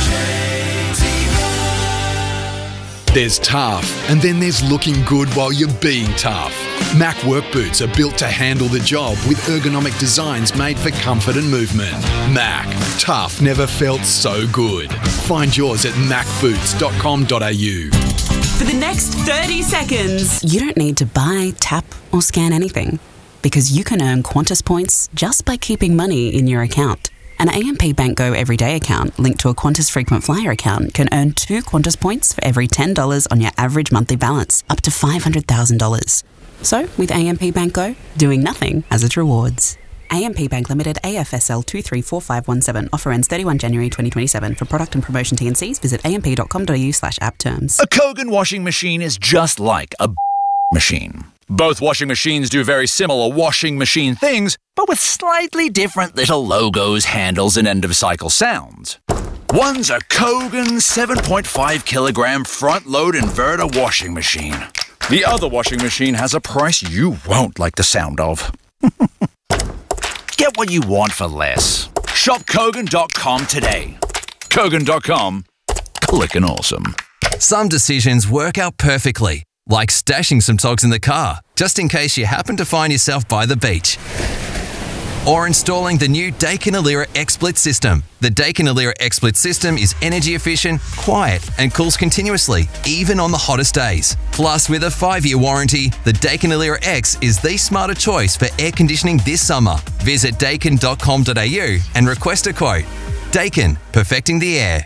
There's tough, and then there's looking good while you're being tough. Mac work boots are built to handle the job with ergonomic designs made for comfort and movement. Mac, tough never felt so good. Find yours at mac boots dot com dot a u. For the next thirty seconds, you don't need to buy, tap, or scan anything because you can earn Qantas points just by keeping money in your account. An A M P Bank Go Everyday account linked to a Qantas Frequent Flyer account can earn two Qantas points for every ten dollars on your average monthly balance, up to five hundred thousand dollars. So, with A M P Bank Go, doing nothing has its rewards. A M P Bank Limited, A F S L two three four five one seven. Offer ends thirty-first January twenty twenty-seven. For product and promotion T and Cs, visit a m p dot com dot a u slash app terms. A Kogan washing machine is just like a machine. Both washing machines do very similar washing machine things, but with slightly different little logos, handles, and end-of-cycle sounds. One's a Kogan seven point five kilogram front-load inverter washing machine. The other washing machine has a price you won't like the sound of. Get what you want for less. Shop Kogan dot com today. Kogan dot com. Clickin' awesome. Some decisions work out perfectly, like stashing some togs in the car, just in case you happen to find yourself by the beach. Or installing the new Daikin Alira XSplit system. The Daikin Alira XSplit system is energy efficient, quiet, and cools continuously, even on the hottest days. Plus, with a five-year warranty, the Daikin Alira X is the smarter choice for air conditioning this summer. Visit daikin dot com dot a u and request a quote. Daikin, perfecting the air.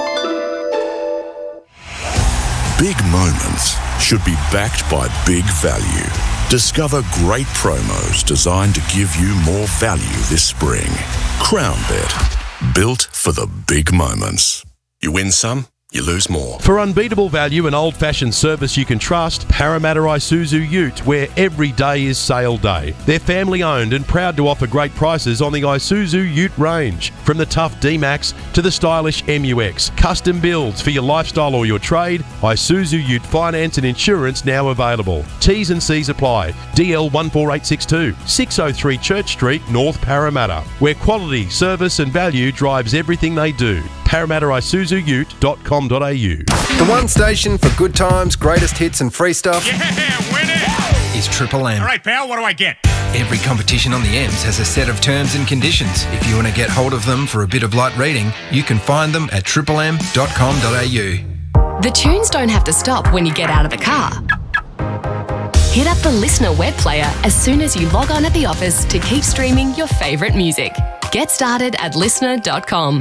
Big moments should be backed by big value. Discover great promos designed to give you more value this spring. CrownBet, built for the big moments. You win some, you lose more. For unbeatable value and old-fashioned service you can trust, Parramatta Isuzu Ute, where every day is sale day. They're family-owned and proud to offer great prices on the Isuzu Ute range. From the tough D-Max to the stylish M U X. Custom builds for your lifestyle or your trade. Isuzu Ute finance and insurance now available. T's and C's apply. D L one four eight six two, six oh three Church Street, North Parramatta, where quality, service and value drives everything they do. Parramatta Isuzu Ute dot com dot a u. The one station for good times, greatest hits and free stuff Yeah, win it! is Triple M. All right, pal, what do I get? Every competition on the M's has a set of terms and conditions. If you want to get hold of them for a bit of light reading, you can find them at triple m dot com dot a u. The tunes don't have to stop when you get out of the car. Hit up the Listener web player as soon as you log on at the office to keep streaming your favourite music. Get started at listener dot com.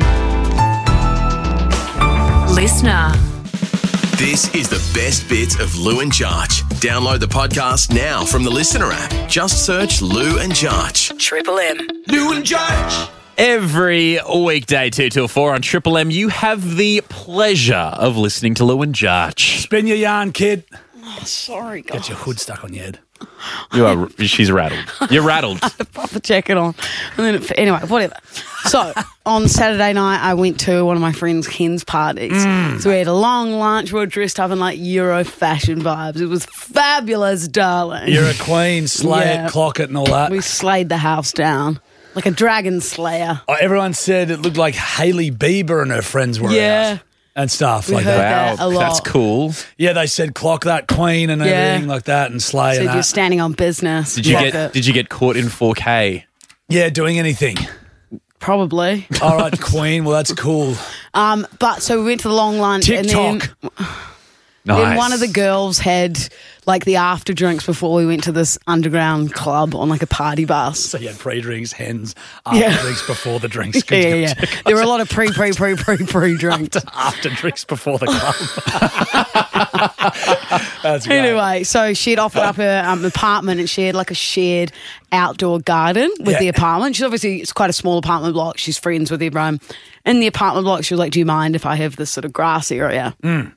Listener. This is the best bits of Lou and Jarch. Download the podcast now from the Listener app. Just search Lou and Jarch. Triple M. Lou and Jarch. Every weekday, two till four on Triple M, you have the pleasure of listening to Lou and Jarch. Spin your yarn, kid. Oh, sorry, guys. Get your hood stuck on your head. You are. She's rattled. You're rattled. Proper jacket on. And then it, anyway, whatever. So on Saturday night, I went to one of my friend's Ken's parties. Mm. So we had a long lunch. We were dressed up in like Euro fashion vibes. It was fabulous, darling. You're a queen, slay Yeah. it, clock it, and all that. We slayed the house down like a dragon slayer. Oh, everyone said it looked like Hailey Bieber and her friends were Yeah. out and stuff We like heard that. that a lot. That's cool. Yeah, they said clock that queen and Yeah. everything like that and slay Said and you're that. standing on business. Did you Clock get? it. Did you get caught in four K? Yeah, doing anything. Probably. All right, queen. Well, that's cool. Um, but so we went to the long lunch and then, TikTok. then Nice. one of the girls had like the after drinks before we went to this underground club on like a party bus. So you had pre-drinks, hens, after Yeah. drinks, before the drinks. Yeah, yeah, yeah. There were a lot of pre, pre, pre, pre, pre drinks. after, after drinks before the club. That's great. Anyway, so she'd offered up her um, apartment and she had like a shared outdoor garden with Yeah. the apartment. She's obviously, it's quite a small apartment block. She's friends with everyone. In the apartment block, she was like, do you mind if I have this sort of grass area? Mm.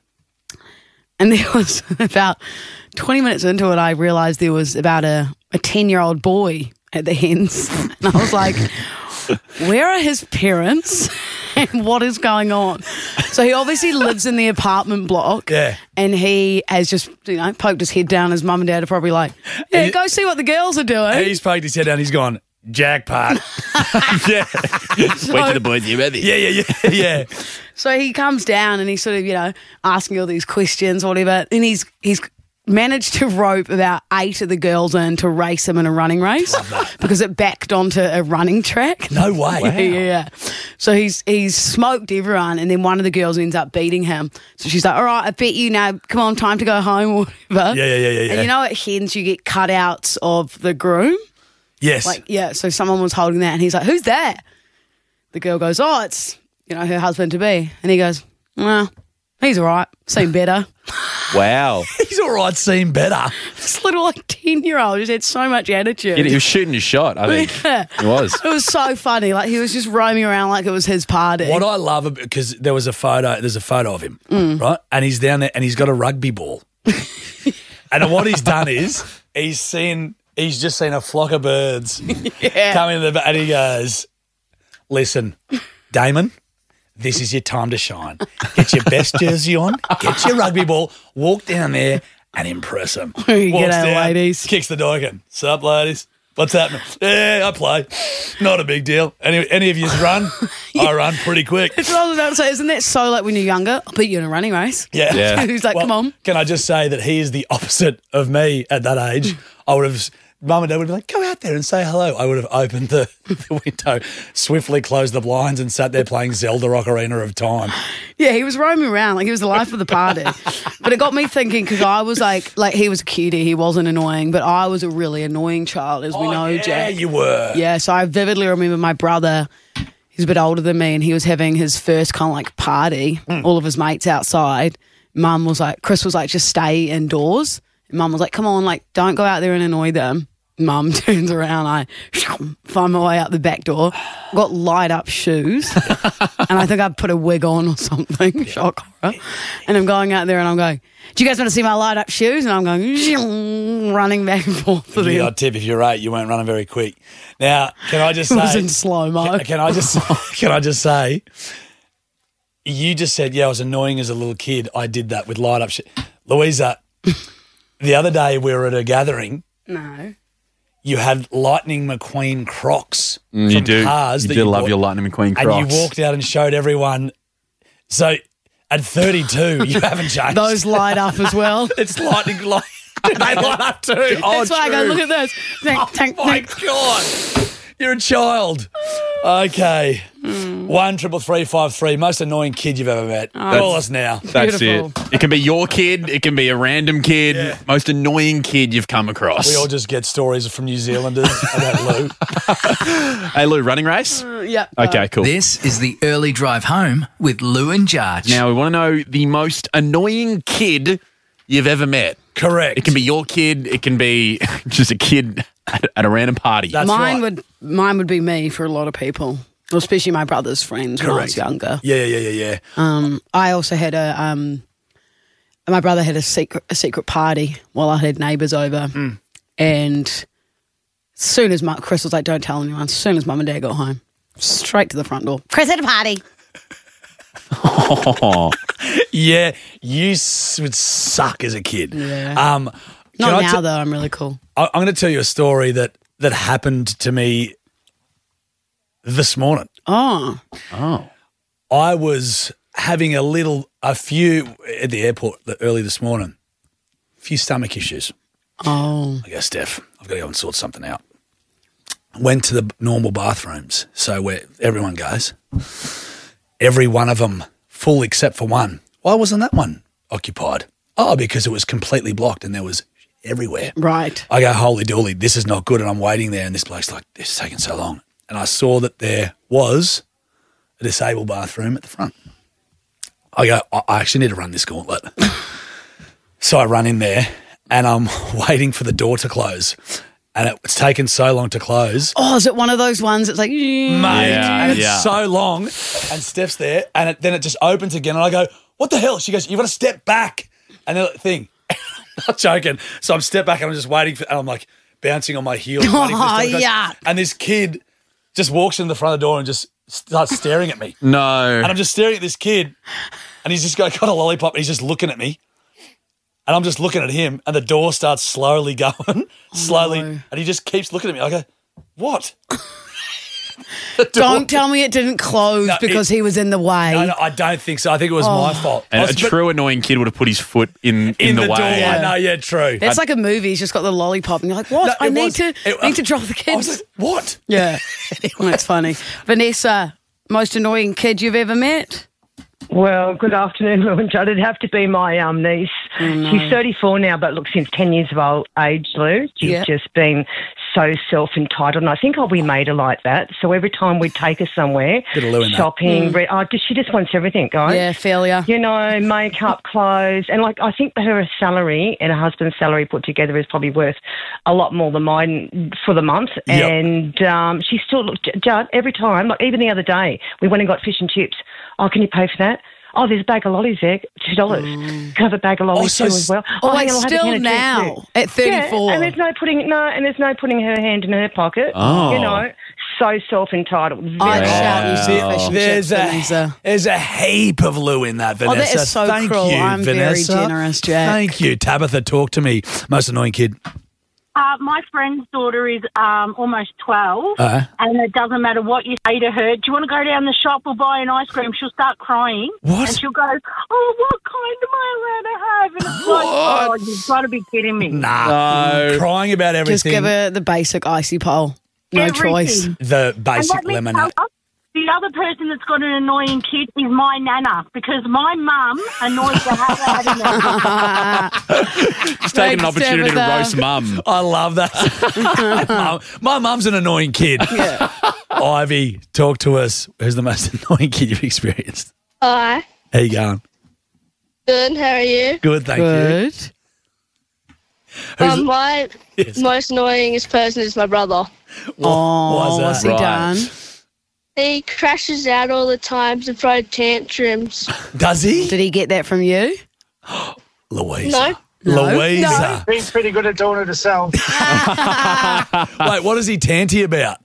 And there was about twenty minutes into it, I realised there was about a a ten-year-old boy at the hens. And I was like, where are his parents and what is going on? So he obviously lives in the apartment block. Yeah. And he has just, you know, poked his head down. His mum and dad are probably like, yeah, He- go see what the girls are doing. He's poked his head down. He's gone, jackpot. yeah. Wait till the boys get ready. Yeah, yeah, yeah, yeah. So he comes down and he's sort of, you know, asking all these questions or whatever. And he's he's managed to rope about eight of the girls in to race him in a running race because it backed onto a running track. No way. Yeah, yeah, yeah. So he's he's smoked everyone, and then one of the girls ends up beating him. So she's like, all right, I bet you now, come on, time to go home or whatever. Yeah, yeah, yeah, yeah, yeah. And you know at hens you get cutouts of the groom? Yes. Like, yeah, so someone was holding that and he's like, who's that? The girl goes, oh, it's, you know, her husband-to-be. And he goes, well, he's all right, seen better. Wow. He's all right, seen better. This little, like, ten-year-old just had so much attitude. Yeah, he was shooting his shot, I think. Yeah. He was. It was so funny. Like, he was just roaming around like it was his party. What I love, because there was a photo, there's a photo of him, Mm. right? And he's down there and he's got a rugby ball. And what he's done is he's seen, he's just seen a flock of birds Yeah. come into the, and he goes, listen, Damon, this is your time to shine. Get your best jersey on, get your rugby ball, walk down there and impress them. G'day, ladies. Kicks the door again. Sup, ladies? What's happening? Yeah, I play. Not a big deal. Any any of you run? I run pretty quick. That's what I was about to say. Isn't that so like when you're younger? I'll beat you in a running race. Yeah. Yeah. He's like, Well, come on. Can I just say that he is the opposite of me at that age? I would have, mum and dad would be like, go out there and say hello. I would have opened the, the window, swiftly closed the blinds and sat there playing Zelda Ocarina of Time. Yeah, he was roaming around like he was the life of the party. But it got me thinking because I was like, like he was a cutie, he wasn't annoying, but I was a really annoying child, as we Oh, know, yeah, Jack. you were. Yeah, so I vividly remember my brother. He's a bit older than me, and he was having his first kind of like party. Mm. All of his mates outside. Mum was like, Chris was like, just stay indoors. And Mum was like, come on, like don't go out there and annoy them. Mum turns around, I find my way out the back door, got light up shoes, and I think I put a wig on or something, shock horror. And I'm going out there and I'm going, do you guys want to see my light up shoes? And I'm going, running back and forth with Yeah, him. I'd tip if you're eight, you weren't running very quick. Now, can I just It say, was in slow-mo. Can, can I just can I just say, you just said, yeah, I was annoying as a little kid. I did that with light up shit. Louisa, the other day we were at a gathering. No. You had Lightning McQueen Crocs Mm, from you do. cars. You that do love bought, your Lightning McQueen and Crocs. you walked out and showed everyone. So at thirty-two, you haven't changed. Those light up as well. It's lightning light. They light up too. Oh, That's why I go, true. look at this. Tank, tank, Oh my tank. God. You're a child. Okay. One triple three five three. Most annoying kid you've ever met. Call us now. That's it. It can be your kid. It can be a random kid. Yeah. Most annoying kid you've come across. We all just get stories from New Zealanders about Lou. Hey, Lou, running race? Yep. Okay, cool. This is the early drive home with Lou and Jarch. Now, we want to know the most annoying kid you've ever met. Correct. It can be your kid. It can be just a kid at, at a random party. mine would mine would be me for a lot of people, especially my brother's friends when I was younger. Yeah, yeah, yeah, yeah. Um, I also had a um, my brother had a secret a secret party while I had neighbours over, Mm. and as soon as my, Chris was like, "Don't tell anyone." As soon as Mum and Dad got home, straight to the front door. Chris had a party. Oh. Yeah, you s- would suck as a kid. Yeah. Um, can Not I now te- though. I'm really cool. I- I'm going to tell you a story that that happened to me this morning. Oh. Oh. I was having a little, a few at the airport early this morning. A few stomach issues. Oh. I go, Steph, I've got to go and sort something out. Went to the normal bathrooms, so where everyone goes. Every one of them full except for one. Why wasn't that one occupied? Oh, because it was completely blocked and there was everywhere. Right. I go, holy dooly, this is not good. And I'm waiting there and this bloke's like, this is taking so long. And I saw that there was a disabled bathroom at the front. I go, I I actually need to run this gauntlet. So I run in there and I'm waiting for the door to close. And it, it's taken so long to close. Oh, is it one of those ones that's like, Mate, and it's so long, and Steph's there, and it, then it just opens again, and I go, what the hell? She goes, you've got to step back. And then the thing, I'm not joking. So I'm step back, and I'm just waiting for, and I'm like bouncing on my heels. Oh, waiting for this to close. yuck. And this kid just walks in the front of the door and just starts staring at me. No. And I'm just staring at this kid, and he's just got, got a lollipop, and he's just looking at me. And I'm just looking at him, and the door starts slowly going, slowly, no. and he just keeps looking at me. I go, what? Don't tell me it didn't close No, because it- he was in the way. No, no, I don't think so. I think it was Oh. my fault. I And a was- but- true annoying kid would have put his foot in, in, in the, the, way. door. I know, yeah, true. That's like a movie. He's just got the lollipop, and you're like, "What? No, I it need was- to it- need to drop the kids." I was like, what? Yeah, that's funny. Vanessa, most annoying kid you've ever met? Well, good afternoon, Lou and Judd. It'd have to be my um, niece. no. She's thirty-four now, but look, since ten years of old age, Lou, she's Yeah. just been so self-entitled. And I think oh, we made her like that. So every time we take her somewhere, Bit of Lou in that. shopping, Mm. re- oh, just, she just wants everything, guys. Yeah, failure. You know, makeup, clothes. And, like, I think her salary and her husband's salary put together is probably worth a lot more than mine for the month. Yep. And um, she still, look, Judd, every time, like even the other day, we went and got fish and chips. Oh, can you pay for that? Oh, there's a bag of lollies there, two dollars. Can I have a bag of lollies Oh, so too as well? Oh, hang wait, on, I'll have a still can of juice now too. at thirty-four. Yeah, and there's no putting no, and there's no putting her hand in her pocket. Oh. You know, so self-entitled. I'd Very- shout you See, some fish and there's chips, a Vanessa. there's a heap of Lou in that, Oh, Vanessa. that is so Thank cruel. you, I'm very Vanessa. generous, Jack. Thank you, Tabitha. Talk to me. Most annoying kid. Uh, my friend's daughter is um, almost twelve, Uh-huh. and it doesn't matter what you say to her. Do you want to go down the shop or buy an ice cream? She'll start crying. What? And she'll go, oh, what kind am I allowed to have? And it's like, oh, you've got to be kidding me. Nah, No. crying about everything. Just give her the basic icy pole. No Everything. choice. the And basic let me lemonade. tell you, the other person that's got an annoying kid is my nana, because my mum annoys the hell out of me. Just taking an Thanks, opportunity to Tabitha. roast mum. I love that. Mum- My mum's an annoying kid. Yeah. Ivy, talk to us. Who's the most annoying kid you've experienced? Hi. How you going? Good. How are you? Good, thank Good. you. Um, my Yes. most annoyingest person is my brother. Oh, Why's that? what's he Right. done? He crashes out all the time and throws tantrums. Does he? Did he get that from you? Louisa. No. Louisa. He's pretty good at doing it himself. Wait, what is he tanty about?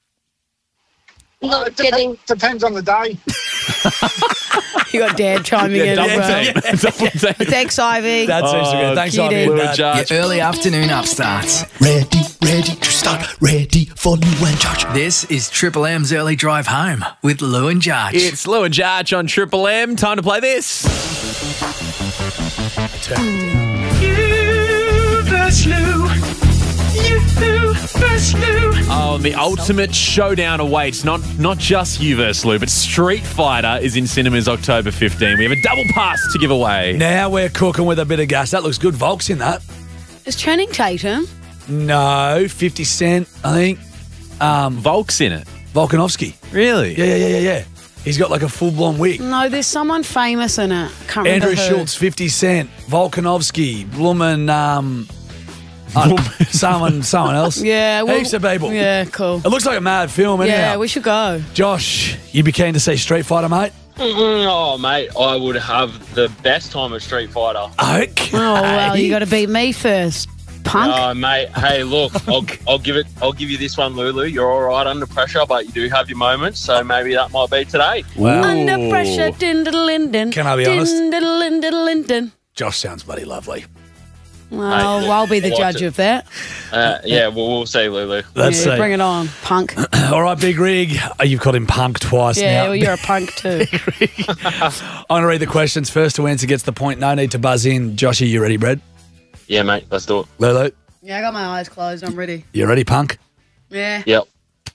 Not getting. Depends on the day. You got Dad chiming Yeah, in. double as well. team. Double team. Thanks, Ivy. That's Oh, extra good. Thanks, cutie. Ivy. Lou and and Dad. Jarch. Your early afternoon upstarts. Ready, ready to start. Ready for Lou and Jarch. This is Triple M's early drive home with Lou and Jarch. It's Lou and Jarch on Triple M. Time to play this. You, that's Lou. You versus Lou. Oh, the ultimate showdown awaits. Not not just you versus Lou, but Street Fighter is in cinemas October fifteenth. We have a double pass to give away. Now we're cooking with a bit of gas. That looks good. Volk's in that. Is Channing Tatum? No, fifty Cent, I think. Um, Volk's in it. Volkanovski. Really? Yeah, yeah, yeah, yeah, yeah. He's got like a full-blown wig. No, there's someone famous in it. Can't remember Andrew who. Schultz, fifty Cent, Volkanovski, Blumman, um, uh, someone, someone else. Yeah, well, heaps of people. Yeah, cool. It looks like a mad film, anyhow. Yeah, we should go. Josh, you'd be keen to see Street Fighter, mate? Mm, oh, mate, I would have the best time at Street Fighter. Okay. Oh well, you got to beat me first, punk. Oh, mate. Hey, look, I'll, I'll give it. I'll give you this one, Lulu. You're all right under pressure, but you do have your moments, so maybe that might be today. Wow. Under pressure, din diddle linden. Can I be honest? Din diddle linden linden. Josh sounds bloody lovely. Well, Mate, I'll be the I like judge it. of that. Uh, yeah, well, we'll see, Lulu. Let's yeah, see. bring it on, punk. All right, Big Rig. Oh, you've called him Punk twice yeah, now. well, you're a punk too. I'm going to read the questions. First to answer gets the point. No need to buzz in. Joshy, you ready, Brad? Yeah, mate, let's do it. Lulu, Yeah, I got my eyes closed. I'm ready. you ready, Punk? Yeah. Yep.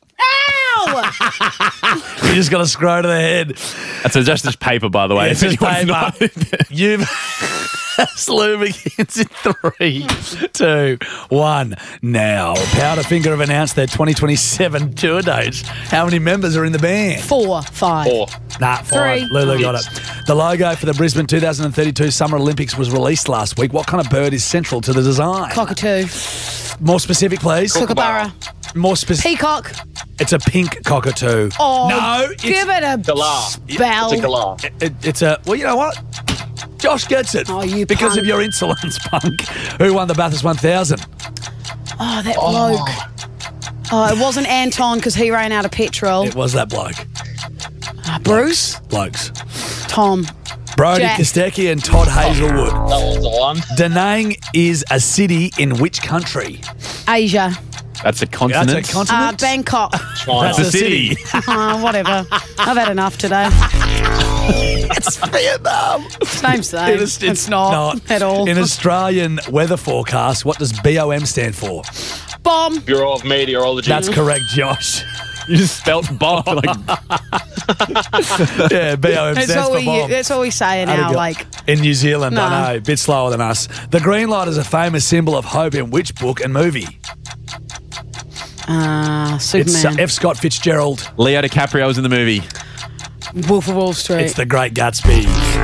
Ow! You just got to scroll to the head. That's a, just this paper, by the way. It's if just anyone's paper. not- You've... Lou begins in three, two, one. Now, Powderfinger have announced their twenty twenty-seven tour dates. How many members are in the band? Four, five. Four. Nah, five. Three. Lulu got it. The logo for the Brisbane twenty thirty-two Summer Olympics was released last week. What kind of bird is central to the design? Cockatoo. More specific, please. Kookaburra. More specific. Peacock. It's a pink cockatoo. Oh, no, it's, give it a Galah. spell. It's a galah. it- it- it's a. Well, you know what? Josh gets it. Oh, you because punk. of your insolence, Punk. Who won the Bathurst one thousand? Oh, that bloke. Oh, it wasn't Anton because he ran out of petrol. It was that bloke. Uh, Bruce. Blokes. Tom. Brody Jack. Kostecki and Todd Hazelwood. That was the one. Da Nang is a city in which country? Asia. That's a continent. That's a continent. Uh, Bangkok. China. That's a city. Oh, whatever. I've had enough today. It's Vietnam. Same thing. It is- it's, not, at all. In Australian weather forecast, what does B O M stand for? Bomb. Bureau of Meteorology. That's correct, Josh. You just spelt bomb. Like, Yeah, B O M That's stands what, for we, bomb. that's what we say in How'd it our, go? like, in New Zealand, No. I know, a bit slower than us. The green light is a famous symbol of hope in which book and movie? uh, It's Superman. uh, F. Scott Fitzgerald. Leo DiCaprio's in the movie. Wolf of Wall Street. It's The Great Gatsby.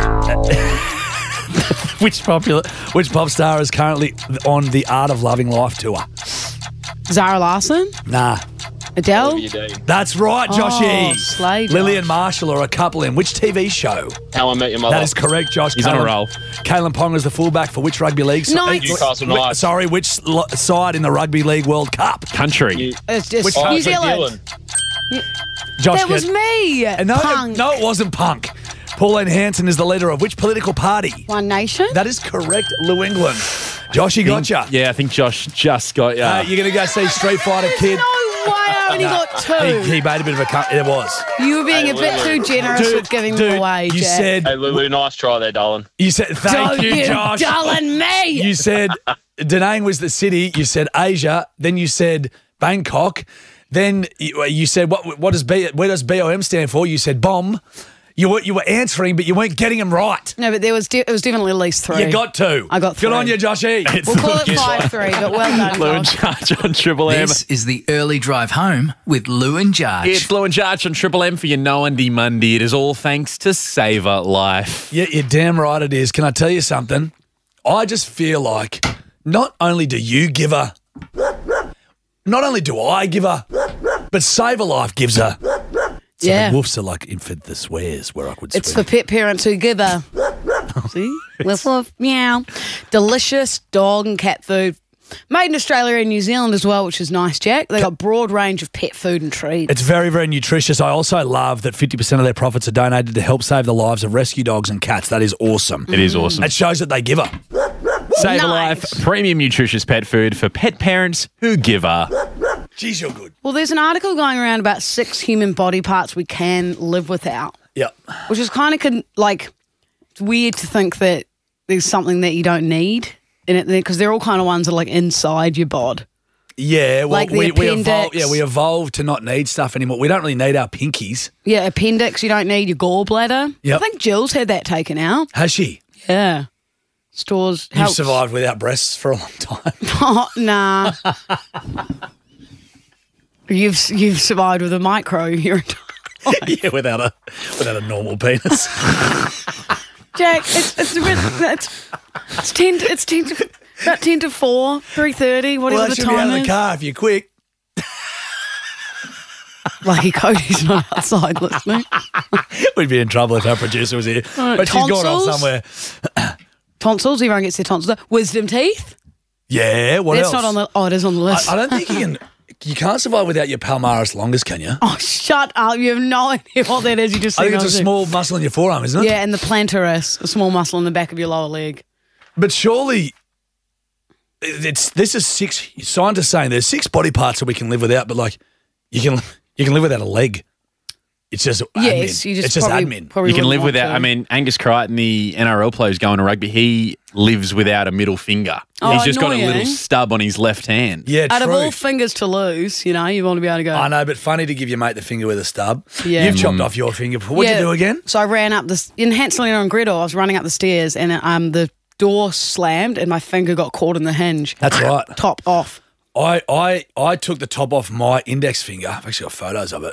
which popular, which pop star is currently on the Art of Loving Life tour? Zara Larson. Nah, Adele. Olivia Dean. that's right, Joshy. Oh, slay, Josh. Lily and Marshall are a couple in which T V show? How I Met Your Mother. That is correct, Josh. He's on a Kalen- roll. Kalen Pong is the fullback for which rugby league? So- Knights. Newcastle Wh- Knights. Sorry, which lo- side in the Rugby League World Cup? Country. You- It's just Which New country? Zealand. Josh That was get- me. Uh, No, Punk. no, it wasn't Punk. Pauline Hanson is the leader of which political party? One Nation. That is correct, Lou England. Joshy gotcha. Yeah, I think Josh just got ya. Uh, you're going to go see Street Fighter Kid? No way. I only got two. He, he made a bit of a cut. It was. You were being Hey, a bit Lulu. too generous Dude, with giving dude, them away, you Jack. said, Hey, Lulu, nice try there, darling. you said, thank Don't you, you Josh. darling me. You said Da Nang was the city. You said Asia. Then you said Bangkok. Then you, you said what? What does B? Where does B O M stand for? You said bomb. You were you were answering, but you weren't getting them right. No, but there was de- it was definitely at least three. You got two. I got three. Good on you, Joshy. We'll call it five three, but well done, Lou and Josh. Jarch on Triple M. This is the early drive home with Lou and Jarch. It's Lou and Jarch on Triple M for your No Undy Monday. It is all thanks to Saver Life. Yeah, you're damn right it is. Can I tell you something? I just feel like not only do you give her, not only do I give her, but Saver Life gives her. So Yeah. the woofs are like in for the swears where I could It's swear. for pet parents who give a see, woof woof, meow, delicious dog and cat food. Made in Australia and New Zealand as well, which is nice, Jack. They got broad range of pet food and treats. It's very, very nutritious. I also love that fifty percent of their profits are donated to help save the lives of rescue dogs and cats. That is awesome. It is awesome. It shows that they give her. Saver Nice. Life, premium nutritious pet food for pet parents who give her. Geez, you're good. Well, there's an article going around about six human body parts we can live without, Yep. which is kind of con- like it's weird to think that there's something that you don't need in it because they're all kind of ones that are like inside your bod. Yeah, well, Like the we, we evolved. appendix. Yeah, we evolved to not need stuff anymore. We don't really need our pinkies. Yeah, appendix, you don't need your gallbladder. Yep. I think Jill's had that taken out. Has she? Yeah. Stores You've helps. survived without breasts for a long time. Oh, nah. you've you've survived with a micro your entire life. Yeah, without a without a normal penis. Jack, it's it's a bit, it's it's ten to, it's ten to, about ten to four, three thirty, whatever Well, I the should be out time of the is. car if you're quick. Lucky Cody's not outside listening. We'd be in trouble if our producer was here. Uh, But she's gone off tonsils? somewhere. Tonsils, everyone gets their tonsils. Wisdom teeth. Yeah, what That's else? not on the. Oh, it is on the list. I, I don't think you can. You can't survive without your palmaris longus, can you? Oh, shut up! You have no idea what that is. You just. I think said it's a nothing. small muscle in your forearm, isn't it? Yeah, and the plantaris, a small muscle in the back of your lower leg. But surely, it's this is six. Scientists saying there's six body parts that we can live without, but like you can you can live without a leg. It's just Yes, admin. you just it's just probably- admin. probably You can wouldn't live want without. to. I mean, Angus Crichton, the N R L player who's going to rugby, he lives without a middle finger. Oh, He's just got a little annoying. stub on his left hand. Yeah, Out of true. all fingers to lose, you know, you want to be able to go. I know, but funny to give your mate the finger with a stub. Yeah. You've chopped Mm. off your finger. What'd Yeah. you do again? So I ran up this in Hanselina and Gretel. I was running up the stairs, and um, the door slammed, and my finger got caught in the hinge. That's right. Top off. I, I I took the top off my index finger. I've actually got photos of it.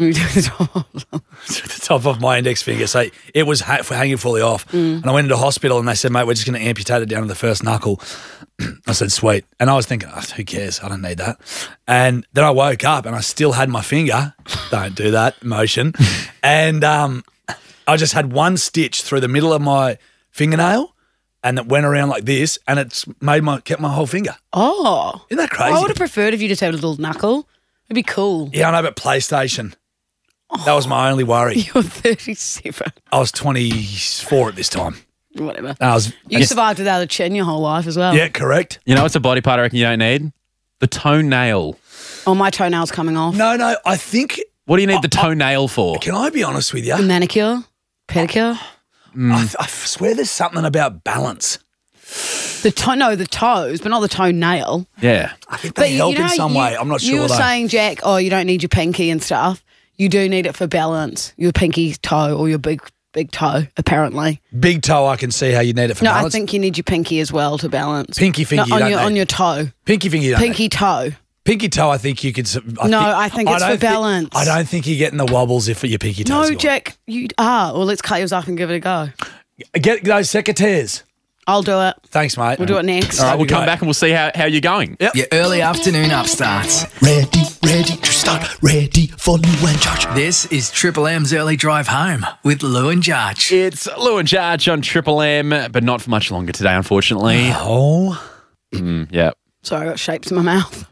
took the top off my index finger. So it was ha- hanging fully off. Mm. And I went into hospital and they said, mate, we're just going to amputate it down to the first knuckle. I said, sweet. And I was thinking, oh, who cares? I don't need that. And then I woke up and I still had my finger. Don't do that motion. And um, I just had one stitch through the middle of my fingernail and it went around like this and it's made my kept my whole finger. Oh. Isn't that crazy? I would have preferred if you just had a little knuckle. It'd be cool. Yeah, I know, but PlayStation. That was my only worry. You're thirty-seven. I was twenty-four at this time. Whatever. And I was, You survived without a chin your whole life as well. yeah, correct. You know what's a body part I reckon you don't need? The toenail. Oh, my toenail's coming off. No, no, I think. What do you need the toenail for? Can I be honest with you? A manicure, pedicure. I, th- I swear there's something about balance. The toe, no, the toes, but not the toenail. Yeah. I think they you- help you know, in some you- way. I'm not sure. You were though. saying, Jack, oh, you don't need your pinky and stuff. You do need it for balance. Your pinky toe or your big big toe, apparently. Big toe, I can see how you need it for No, balance. I think you need your pinky as well to balance. Pinky finger No, you on don't your need. on your toe. Pinky finger, you don't Pinky toe. need. Pinky toe, I think you could. I No, think, I think it's don't for balance. I don't think you're getting the wobbles if your pinky toe's No, gone. Jack, you are. Well, let's cut yours off and give it a go. Get those secateurs. I'll do it. Thanks, mate. We'll do it next. All right, we'll come back and we'll see how, how you're going. Yep. Your early afternoon upstarts. Ready, ready to start, ready for Lou and George. This is Triple M's early drive home with Lou and George. It's Lou and George on Triple M, but not for much longer today, unfortunately. Oh. Mm, yeah. Sorry, I got shapes in my mouth.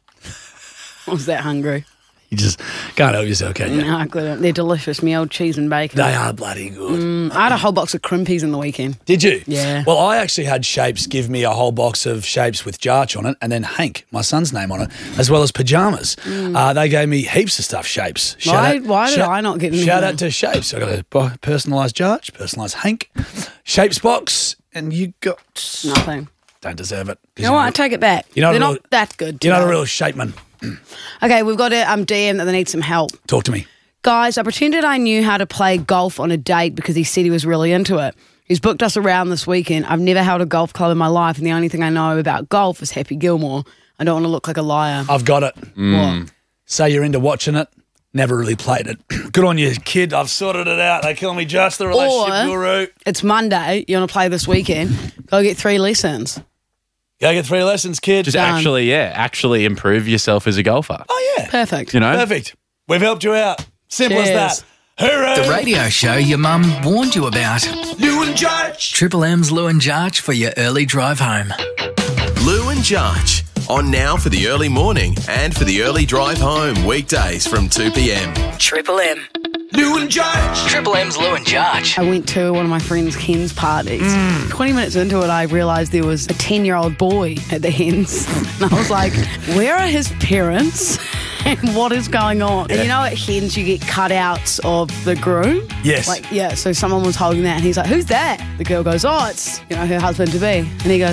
I was that hungry. You just can't help yourself, can you? No, I couldn't. They're delicious. Me old cheese and bacon. They are bloody good. Mm, I had a whole box of crimpies in the weekend. Did you? Yeah. Well, I actually had Shapes give me a whole box of Shapes with Jarch on it and then Hank, my son's name on it, as well as pyjamas. Mm. Uh, they gave me heaps of stuff, Shapes. Why- out- why did shout- I not get any Shout of out to Shapes. I got a bu- personalised Jarch, personalised Hank, Shapes box, and you got... Nothing. Don't deserve it. You know what? I take it back. You're not They're a not real- that good. You're not a today. real shapeman. Okay, we've got a um, D M that they need some help. Talk to me. Guys, I pretended I knew how to play golf on a date because he said he was really into it. He's booked us around this weekend. I've never held a golf club in my life, and the only thing I know about golf is Happy Gilmore. I don't want to look like a liar. I've got it. What? Say you're into watching it. Never really played it. Good on you, kid. I've sorted it out. They call me Just the relationship Or- guru. It's Monday. You want to play this weekend? Go get three lessons. Go get three lessons, kid. Just Done. actually, yeah, actually improve yourself as a golfer. Oh, yeah. Perfect. You know? Perfect. We've helped you out. Simple Cheers. as that. Hooray! The radio show your mum warned you about. Lou and George. Triple M's Lou and George for your early drive home. Lou and George on now for the early morning and for the early drive home weekdays from two p.m. Triple M. Lou and George. Triple M's Lou and George. I went to one of my friend's hens parties. twenty minutes into it, I realised there was a ten-year-old boy at the hens. And I was like, where are his parents? And what is going on? And you know at hens you get cutouts of the groom? Yes. Like, yeah, so someone was holding that and he's like, who's that? The girl goes, oh, it's, you know, her husband-to-be. And he goes,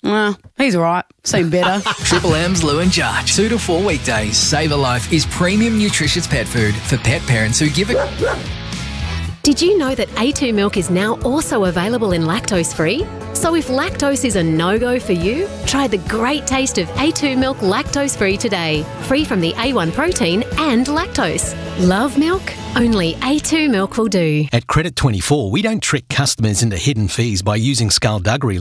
Well, he's all right. Seen better. Triple M's Lou and Jarch. Two to four weekdays. Save a Life is premium nutritious pet food for pet parents who give it. Did you know that A two milk is now also available in lactose-free? So if lactose is a no-go for you, try the great taste of A two milk lactose-free today. Free from the A one protein and lactose. Love milk? Only A two milk will do. At Credit twenty-four, we don't trick customers into hidden fees by using skullduggery